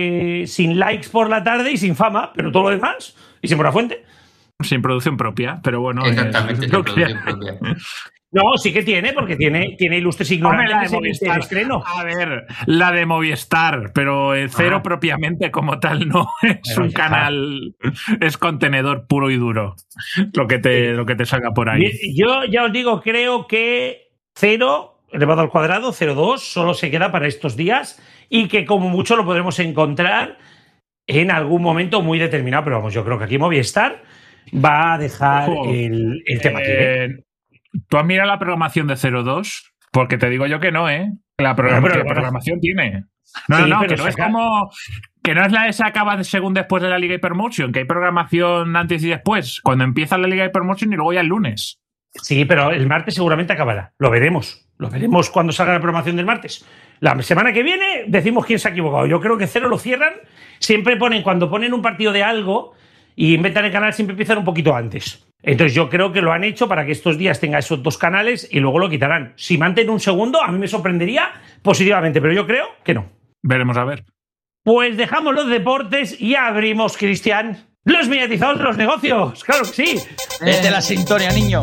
likes por la tarde y sin fama, pero todo lo demás, y sin Buenafuente. Sin producción propia, pero bueno. Exactamente, sin producción propia. No, sí que tiene, porque tiene ilustres ignorantes en el estreno. A ver, la de Movistar, pero el 0 propiamente como tal no es un canal, es contenedor puro y duro, lo que te salga por ahí. Yo ya os digo, creo que 0 elevado al cuadrado, 0,2, solo se queda para estos días y que como mucho lo podremos encontrar en algún momento muy determinado, pero vamos, yo creo que aquí Movistar va a dejar el tema aquí. ¿Tú has mirado la programación de 02? Porque te digo yo que no, ¿eh? La programación tiene. No, que no es como... Que no es la que se acaba según después de la Liga Hypermotion, que hay programación antes y después, cuando empieza la Liga Hypermotion y luego ya el lunes. Sí, pero el martes seguramente acabará. Lo veremos cuando salga la programación del martes. La semana que viene decimos quién se ha equivocado. Yo creo que 0 lo cierran. Siempre cuando ponen un partido de algo y inventan el canal, siempre empiezan un poquito antes. Entonces yo creo que lo han hecho para que estos días tenga esos 2 canales y luego lo quitarán. Si mantienen un segundo, a mí me sorprendería positivamente, pero yo creo que no. Veremos a ver. Pues dejamos los deportes y abrimos, Cristian, los mimetizados de los negocios. ¡Claro que sí! Desde la sintonía, niño.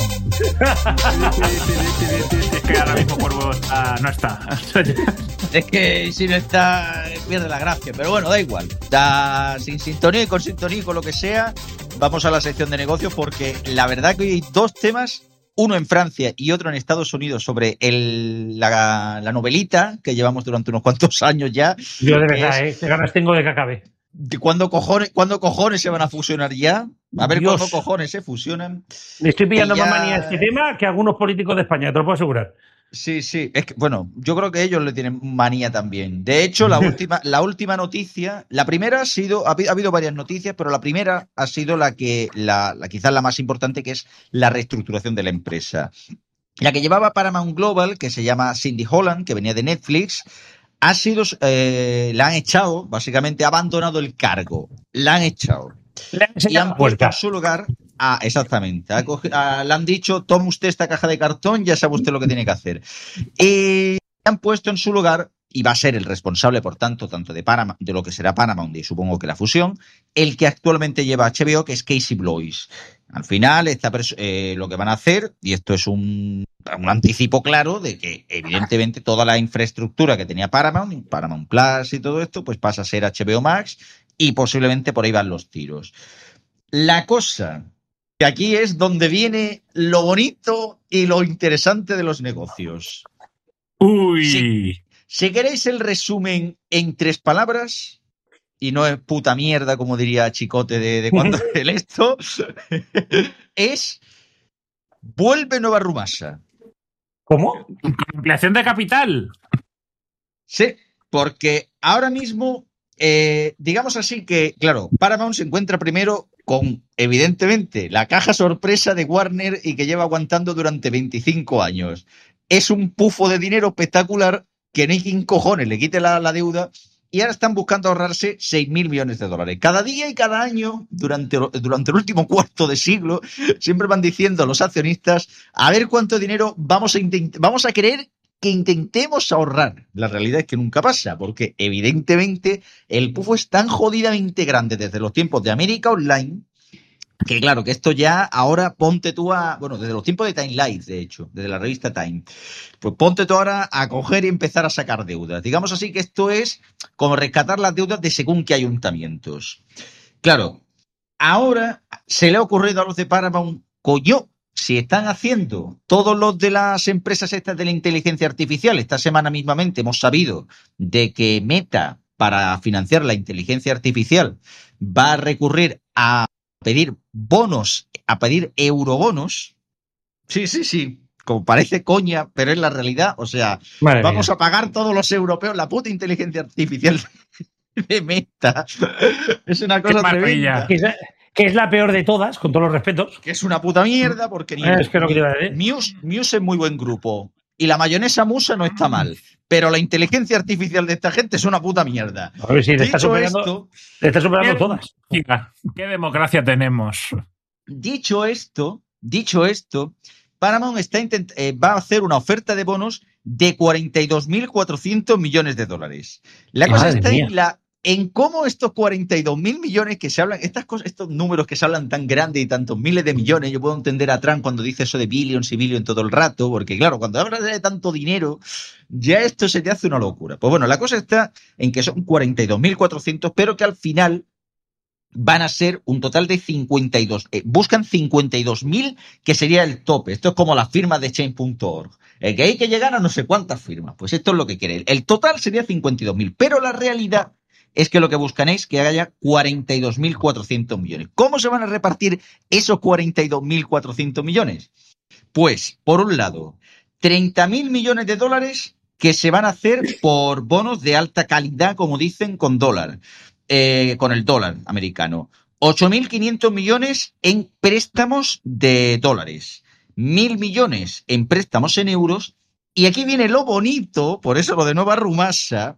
Es que ahora mismo Cuervo no está. Es que si no está, pierde la gracia. Pero bueno, da igual. Sin sintonía y con lo que sea, vamos a la sección de negocios porque la verdad que hoy hay dos temas, uno en Francia y otro en Estados Unidos, sobre la novelita que llevamos durante unos cuantos años ya. Yo de verdad, qué ganas tengo de que acabe. ¿Cuándo cojones se van a fusionar ya? A ver Dios. cuándo cojones se fusionan. Le estoy pillando Ya- más manía a este tema que algunos políticos de España, te lo puedo asegurar. Sí. Es que, bueno, yo creo que ellos le tienen manía también. De hecho, la última noticia, la primera ha habido varias noticias, pero la primera ha sido quizás la más importante, que es la reestructuración de la empresa. La que llevaba Paramount Global, que se llama Cindy Holland, que venía de Netflix, la han echado, básicamente ha abandonado el cargo. La han echado. Le han Y enseñado han la puesto puerta. en su lugar exactamente. Le han dicho, tome usted esta caja de cartón, ya sabe usted lo que tiene que hacer. Y han puesto en su lugar, y va a ser el responsable, por tanto de Paramount, de lo que será Paramount y supongo que la fusión, el que actualmente lleva HBO, que es Casey Bloys. Al final, lo que van a hacer, y esto es un anticipo claro de que, evidentemente, toda la infraestructura que tenía Paramount Plus y todo esto, pues pasa a ser HBO Max y posiblemente por ahí van los tiros. La cosa, que aquí es donde viene lo bonito y lo interesante de los negocios. Uy. Sí. Si queréis el resumen en 3 palabras, y no es puta mierda, como diría Chicote de cuando el esto, es vuelve Nueva Rumasa. ¿Cómo? Ampliación de capital. Sí, porque ahora mismo, digamos así que, claro, Paramount se encuentra primero con, evidentemente, la caja sorpresa de Warner y que lleva aguantando durante 25 años. Es un pufo de dinero espectacular que no hay quien cojones le quite la deuda y ahora están buscando ahorrarse 6.000 millones de dólares. Cada día y cada año, durante el último cuarto de siglo, siempre van diciendo los accionistas, a ver cuánto dinero vamos a querer que intentemos ahorrar. La realidad es que nunca pasa, porque evidentemente el pufo es tan jodidamente grande desde los tiempos de América Online, que claro, que esto ya ahora ponte tú desde los tiempos de Time Life, de hecho, desde la revista Time, pues ponte tú ahora a coger y empezar a sacar deudas. Digamos así que esto es como rescatar las deudas de según qué ayuntamientos. Claro, ahora se le ha ocurrido a los de Paramount, coño, si están haciendo todos los de las empresas estas de la inteligencia artificial, esta semana mismamente hemos sabido de que Meta, para financiar la inteligencia artificial, va a recurrir a pedir bonos, a pedir eurobonos. Sí, como parece coña, pero es la realidad. O sea, Madre vamos mía. a pagar todos los europeos la puta inteligencia artificial de Meta. Es una cosa Qué maravilla. tremenda. Que es la peor de todas, con todos los respetos. Que es una puta mierda porque Es que no quiero decir. Muse es muy buen grupo y la mayonesa musa no está mal, pero la inteligencia artificial de esta gente es una puta mierda. A ver si le está Dicho superando, le está superando todas. ¿Qué democracia tenemos? Dicho esto, Paramount va a hacer una oferta de bonos de 42.400 millones de dólares. La cosa Madre está mía. en cómo estos 42.000 millones que se hablan, estos números que se hablan tan grandes y tantos miles de millones, yo puedo entender a Trump cuando dice eso de billions y billions todo el rato, porque claro, cuando hablas de tanto dinero, ya esto se te hace una locura. Pues bueno, la cosa está en que son 42.400, pero que al final van a ser un total de 52. Buscan 52.000, que sería el tope. Esto es como las firmas de Change.org. Que hay que llegar a no sé cuántas firmas. Pues esto es lo que quieren. El total sería 52.000. Pero la realidad es que lo que buscan es que haya 42.400 millones. ¿Cómo se van a repartir esos 42.400 millones? Pues, por un lado, 30.000 millones de dólares que se van a hacer por bonos de alta calidad, como dicen, con el dólar americano. 8.500 millones en préstamos de dólares. 1.000 millones en préstamos en euros. Y aquí viene lo bonito, por eso lo de Nueva Rumasa,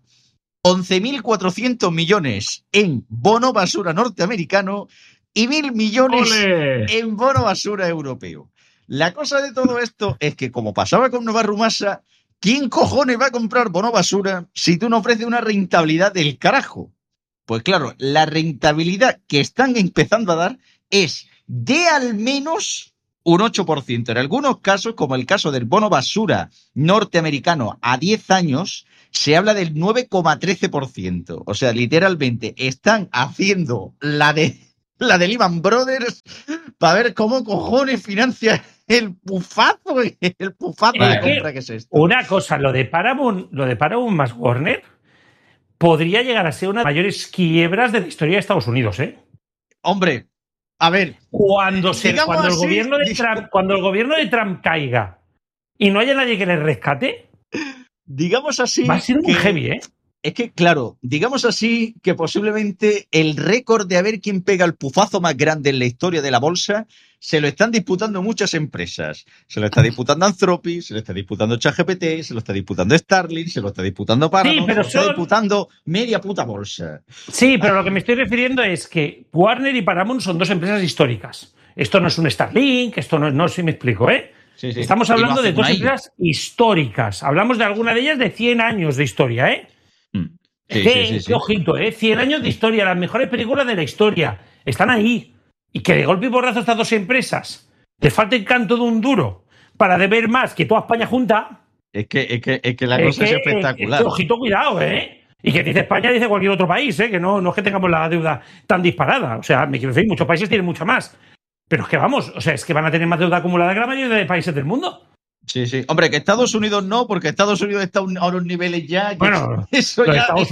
11.400 millones en bono basura norteamericano y 1.000 millones ¡Ole! en bono basura europeo. La cosa de todo esto es que, como pasaba con Nueva Rumasa, ¿quién cojones va a comprar bono basura si tú no ofreces una rentabilidad del carajo? Pues claro, la rentabilidad que están empezando a dar es de al menos un 8%. En algunos casos, como el caso del bono basura norteamericano a 10 años, se habla del 9,13%. O sea, literalmente están haciendo la de Lehman Brothers para ver cómo cojones financia el pufazo de compra que es esto. Una cosa, lo de Paramount más Warner podría llegar a ser una de las mayores quiebras de la historia de Estados Unidos, ¿eh? Hombre, a ver, cuando el gobierno de Trump caiga y no haya nadie que le rescate, digamos así, va a ser muy heavy, ¿eh? Es que, claro, digamos así que posiblemente el récord de a ver quién pega el pufazo más grande en la historia de la bolsa se lo están disputando muchas empresas. Se lo está disputando Anthropic, se lo está disputando ChatGPT, se lo está disputando Starlink, se lo está disputando Paramount, se lo está disputando media puta bolsa. Sí, pero lo que me estoy refiriendo es que Warner y Paramount son dos empresas históricas. Esto no es un Starlink, esto no sé si me explico, ¿eh? Sí. Estamos hablando de dos empresas históricas. Hablamos de alguna de ellas de 100 años de historia, ¿eh? Sí. Qué ojito, 100 años de historia, las mejores películas de la historia. Están ahí. Y que de golpe y porrazo estas dos empresas les falta el canto de un duro para deber más que toda España junta. Es que la cosa es espectacular. Ojito, cuidado, ¿eh? Y que dice España, dice cualquier otro país, ¿eh? Que no es que tengamos la deuda tan disparada. O sea, me quiero decir, muchos países tienen mucha más. Pero es que vamos, o sea, es que van a tener más deuda acumulada que la mayoría de países del mundo. Sí. Hombre, que Estados Unidos no, porque Estados Unidos está a unos niveles ya. Bueno, los Estados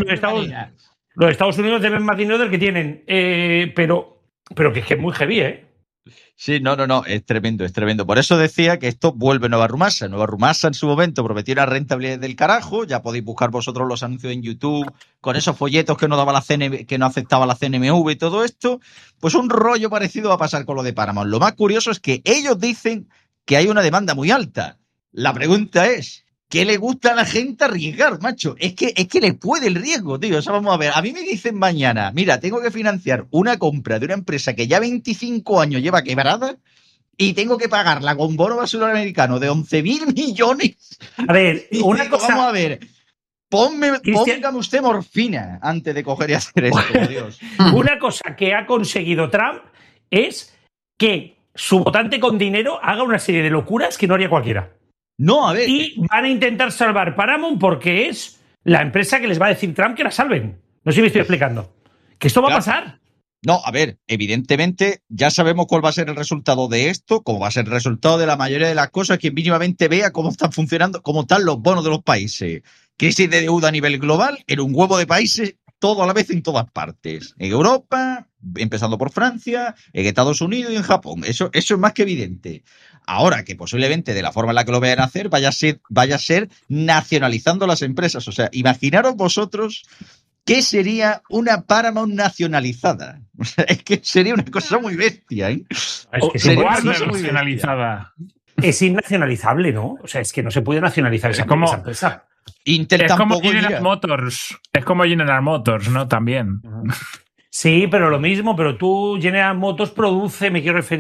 Unidos deben más dinero del que tienen. Pero que es que es muy heavy, ¿eh? Sí, no, es tremendo, es tremendo. Por eso decía que esto vuelve Nova Rumasa. Nova Rumasa en su momento prometió una rentabilidad del carajo. Ya podéis buscar vosotros los anuncios en YouTube con esos folletos que no daba que no aceptaba la CNMV y todo esto. Pues un rollo parecido va a pasar con lo de Paramount. Lo más curioso es que ellos dicen que hay una demanda muy alta. La pregunta es, ¿qué le gusta a la gente arriesgar, macho? Es que le puede el riesgo, tío. O sea, vamos a ver, a mí me dicen mañana, mira, tengo que financiar una compra de una empresa que ya 25 años lleva quebrada y tengo que pagarla con bono basura americano de 11.000 millones. A ver, una cosa... Vamos a ver, póngame usted morfina antes de coger y hacer esto, por Dios. Una cosa que ha conseguido Trump es que su votante con dinero haga una serie de locuras que no haría cualquiera. No, a ver. Y van a intentar salvar Paramount porque es la empresa que les va a decir Trump que la salven. No sé si me estoy explicando. Que esto va a pasar. No, a ver, evidentemente ya sabemos cuál va a ser el resultado de esto, cómo va a ser el resultado de la mayoría de las cosas, que mínimamente vea cómo están funcionando, cómo están los bonos de los países. Crisis de deuda a nivel global, en un huevo de países, todo a la vez en todas partes. En Europa, empezando por Francia, en Estados Unidos y en Japón. Eso es más que evidente. Ahora que posiblemente de la forma en la que lo vayan a hacer vaya a ser nacionalizando las empresas. O sea, imaginaros vosotros qué sería una Paramount nacionalizada. O sea, es que sería una cosa muy bestia, ¿eh? Es que sería una cosa nacionalizada. Es innacionalizable, ¿no? O sea, es que no se puede nacionalizar esa empresa. Es como General Motors. Es como General Motors, ¿no? También. Sí, pero lo mismo. Pero tú, General Motors produce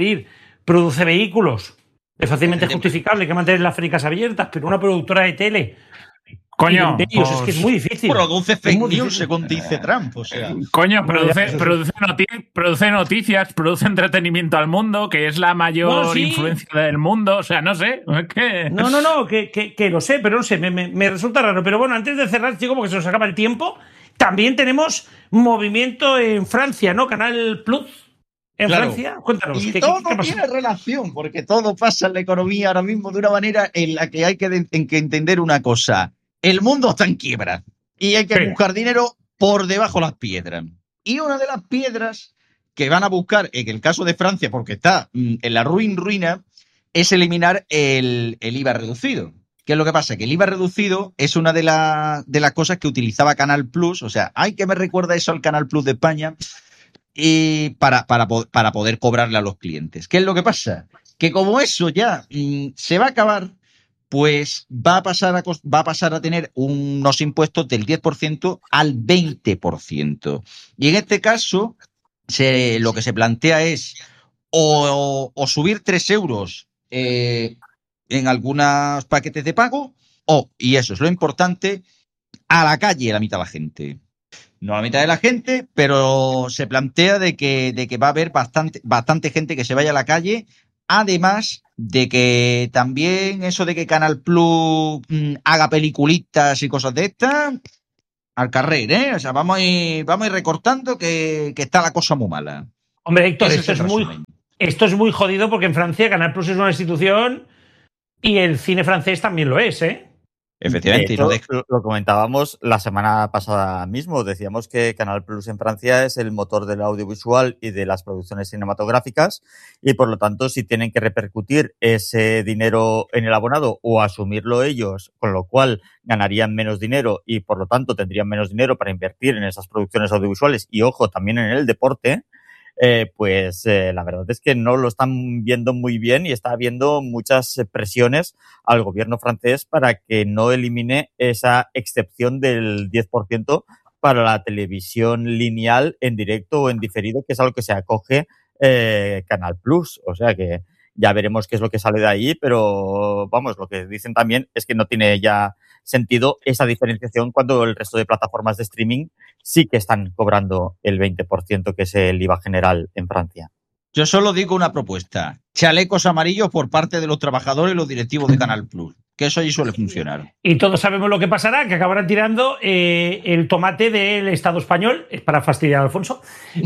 vehículos. Es fácilmente justificable que mantener las fábricas abiertas, pero una productora de tele... Coño, pues, es que es muy difícil. Produce fake news, según dice Trump. O sea. Coño, produce noticias, produce entretenimiento al mundo, que es la mayor influencia del mundo. O sea, no sé. ¿Qué? No, que lo sé, pero no sé, me resulta raro. Pero bueno, antes de cerrar, chico, porque se nos acaba el tiempo, también tenemos movimiento en Francia, ¿no? Canal Plus. En Francia, cuéntanos. Y todo tiene relación, porque todo pasa en la economía ahora mismo de una manera en la que hay que entender una cosa. El mundo está en quiebra y hay que buscar dinero por debajo de las piedras. Y una de las piedras que van a buscar, en el caso de Francia, porque está en la ruina, es eliminar el IVA reducido. ¿Qué es lo que pasa? Que el IVA reducido es una de las cosas que utilizaba Canal Plus. O sea, ay, que me recuerda eso al Canal Plus de España, y para poder cobrarle a los clientes. ¿Qué es lo que pasa? Que como eso ya se va a acabar, pues va a pasar a tener unos impuestos del 10% al 20%. Y en este caso, lo que se plantea es o subir 3 euros en algunos paquetes de pago, y eso es lo importante, a la calle la mitad de la gente. No a la mitad de la gente, pero se plantea de que va a haber bastante gente que se vaya a la calle. Además de que también eso de que Canal Plus haga peliculitas y cosas de estas, al carrer, ¿eh? O sea, vamos a ir recortando que está la cosa muy mala. Hombre, Héctor, esto es muy jodido porque en Francia Canal Plus es una institución y el cine francés también lo es, ¿eh? Efectivamente. Lo comentábamos la semana pasada mismo. Decíamos que Canal Plus en Francia es el motor del audiovisual y de las producciones cinematográficas y, por lo tanto, si tienen que repercutir ese dinero en el abonado o asumirlo ellos, con lo cual ganarían menos dinero y, por lo tanto, tendrían menos dinero para invertir en esas producciones audiovisuales y, ojo, también en el deporte, la verdad es que no lo están viendo muy bien y está habiendo muchas presiones al gobierno francés para que no elimine esa excepción del 10% para la televisión lineal en directo o en diferido, que es a lo que se acoge Canal Plus. O sea que ya veremos qué es lo que sale de ahí, pero vamos, lo que dicen también es que no tiene ya sentido esa diferenciación cuando el resto de plataformas de streaming sí que están cobrando el 20%, que es el IVA general en Francia. Yo solo digo una propuesta: chalecos amarillos por parte de los trabajadores y los directivos de Canal Plus, que eso ahí suele funcionar. Y todos sabemos lo que pasará, que acabarán tirando el tomate del Estado español, es para fastidiar a Alfonso.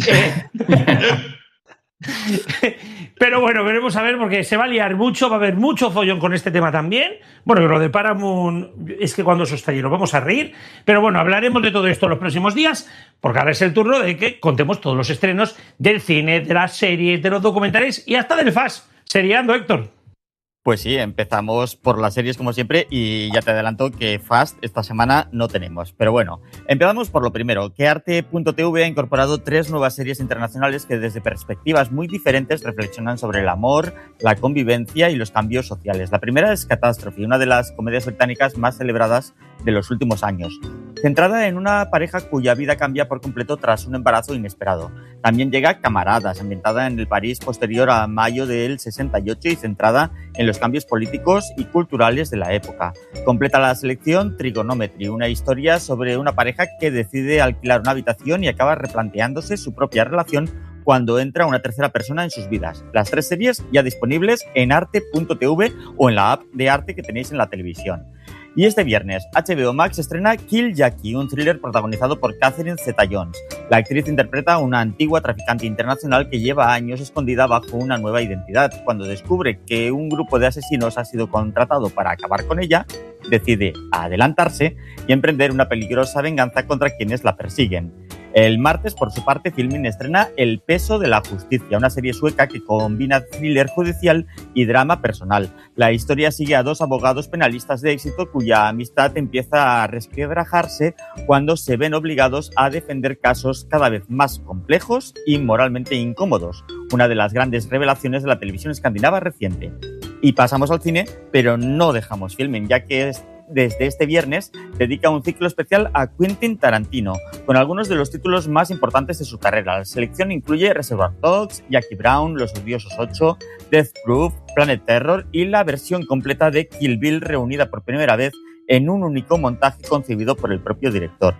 Pero bueno, veremos a ver, porque se va a liar mucho, va a haber mucho follón con este tema también. Bueno, lo de Paramount, es que cuando eso estalle nos vamos a reír. Pero bueno, hablaremos de todo esto en los próximos días, porque ahora es el turno de que contemos todos los estrenos del cine, de las series, de los documentales y hasta del FAS. Seriando, Héctor. Pues sí, empezamos por las series como siempre y ya te adelanto que Fast esta semana no tenemos. Pero bueno, empezamos por lo primero, que Arte.tv ha incorporado 3 nuevas series internacionales que desde perspectivas muy diferentes reflexionan sobre el amor, la convivencia y los cambios sociales. La primera es Catastrophe, una de las comedias británicas más celebradas de los últimos años, centrada en una pareja cuya vida cambia por completo tras un embarazo inesperado. También llega Camaradas, ambientada en el París posterior a mayo del 68 y centrada en los cambios políticos y culturales de la época. Completa la selección Trigonometry, una historia sobre una pareja que decide alquilar una habitación y acaba replanteándose su propia relación cuando entra una tercera persona en sus vidas. Las 3 series ya disponibles en arte.tv o en la app de Arte que tenéis en la televisión. Y este viernes, HBO Max estrena Kill Jackie, un thriller protagonizado por Catherine Zeta-Jones. La actriz interpreta a una antigua traficante internacional que lleva años escondida bajo una nueva identidad. Cuando descubre que un grupo de asesinos ha sido contratado para acabar con ella, decide adelantarse y emprender una peligrosa venganza contra quienes la persiguen. El martes, por su parte, Filmin estrena El peso de la justicia, una serie sueca que combina thriller judicial y drama personal. La historia sigue a 2 abogados penalistas de éxito cuya amistad empieza a resquebrajarse cuando se ven obligados a defender casos cada vez más complejos y moralmente incómodos, una de las grandes revelaciones de la televisión escandinava reciente. Y pasamos al cine, pero no dejamos Filmin, ya que desde este viernes dedica un ciclo especial a Quentin Tarantino, con algunos de los títulos más importantes de su carrera. La selección incluye Reservoir Dogs, Jackie Brown, Los Odiosos 8, Death Proof, Planet Terror y la versión completa de Kill Bill reunida por primera vez en un único montaje concebido por el propio director.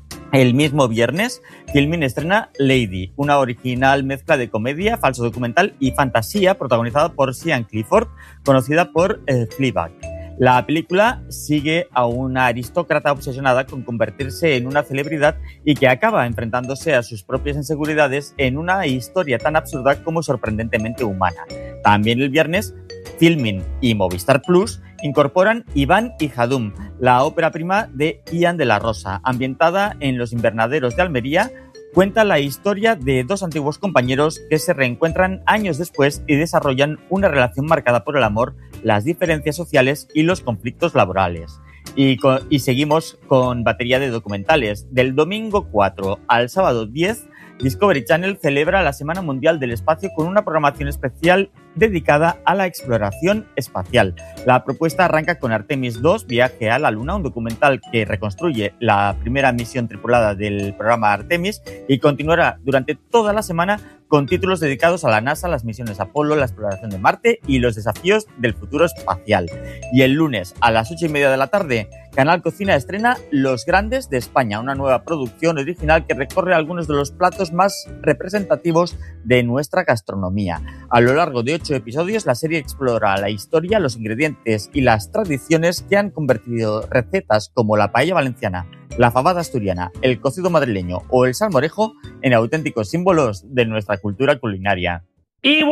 El mismo viernes, Filmin estrena Lady, una original mezcla de comedia, falso documental y fantasía protagonizada por Sian Clifford, conocida por Fleabag. La película sigue a una aristócrata obsesionada con convertirse en una celebridad y que acaba enfrentándose a sus propias inseguridades en una historia tan absurda como sorprendentemente humana. También el viernes, Filmin y Movistar Plus incorporan Iván y Jadum, la ópera prima de Ian de la Rosa, ambientada en los invernaderos de Almería. Cuenta la historia de 2 antiguos compañeros que se reencuentran años después y desarrollan una relación marcada por el amor, las diferencias sociales y los conflictos laborales. Y seguimos con batería de documentales. Del domingo 4 al sábado 10, Discovery Channel celebra la Semana Mundial del Espacio con una programación especial dedicada a la exploración espacial. La propuesta arranca con Artemis 2, Viaje a la Luna, un documental que reconstruye la primera misión tripulada del programa Artemis y continuará durante toda la semana con títulos dedicados a la NASA, las misiones Apolo, la exploración de Marte y los desafíos del futuro espacial. Y el lunes a las 8:30 de la tarde, Canal Cocina estrena Los Grandes de España, una nueva producción original que recorre algunos de los platos más representativos de nuestra gastronomía. A lo largo de 8 episodios, la serie explora la historia, los ingredientes y las tradiciones que han convertido recetas como la paella valenciana, la fabada asturiana, el cocido madrileño o el salmorejo en auténticos símbolos de nuestra cultura culinaria. Y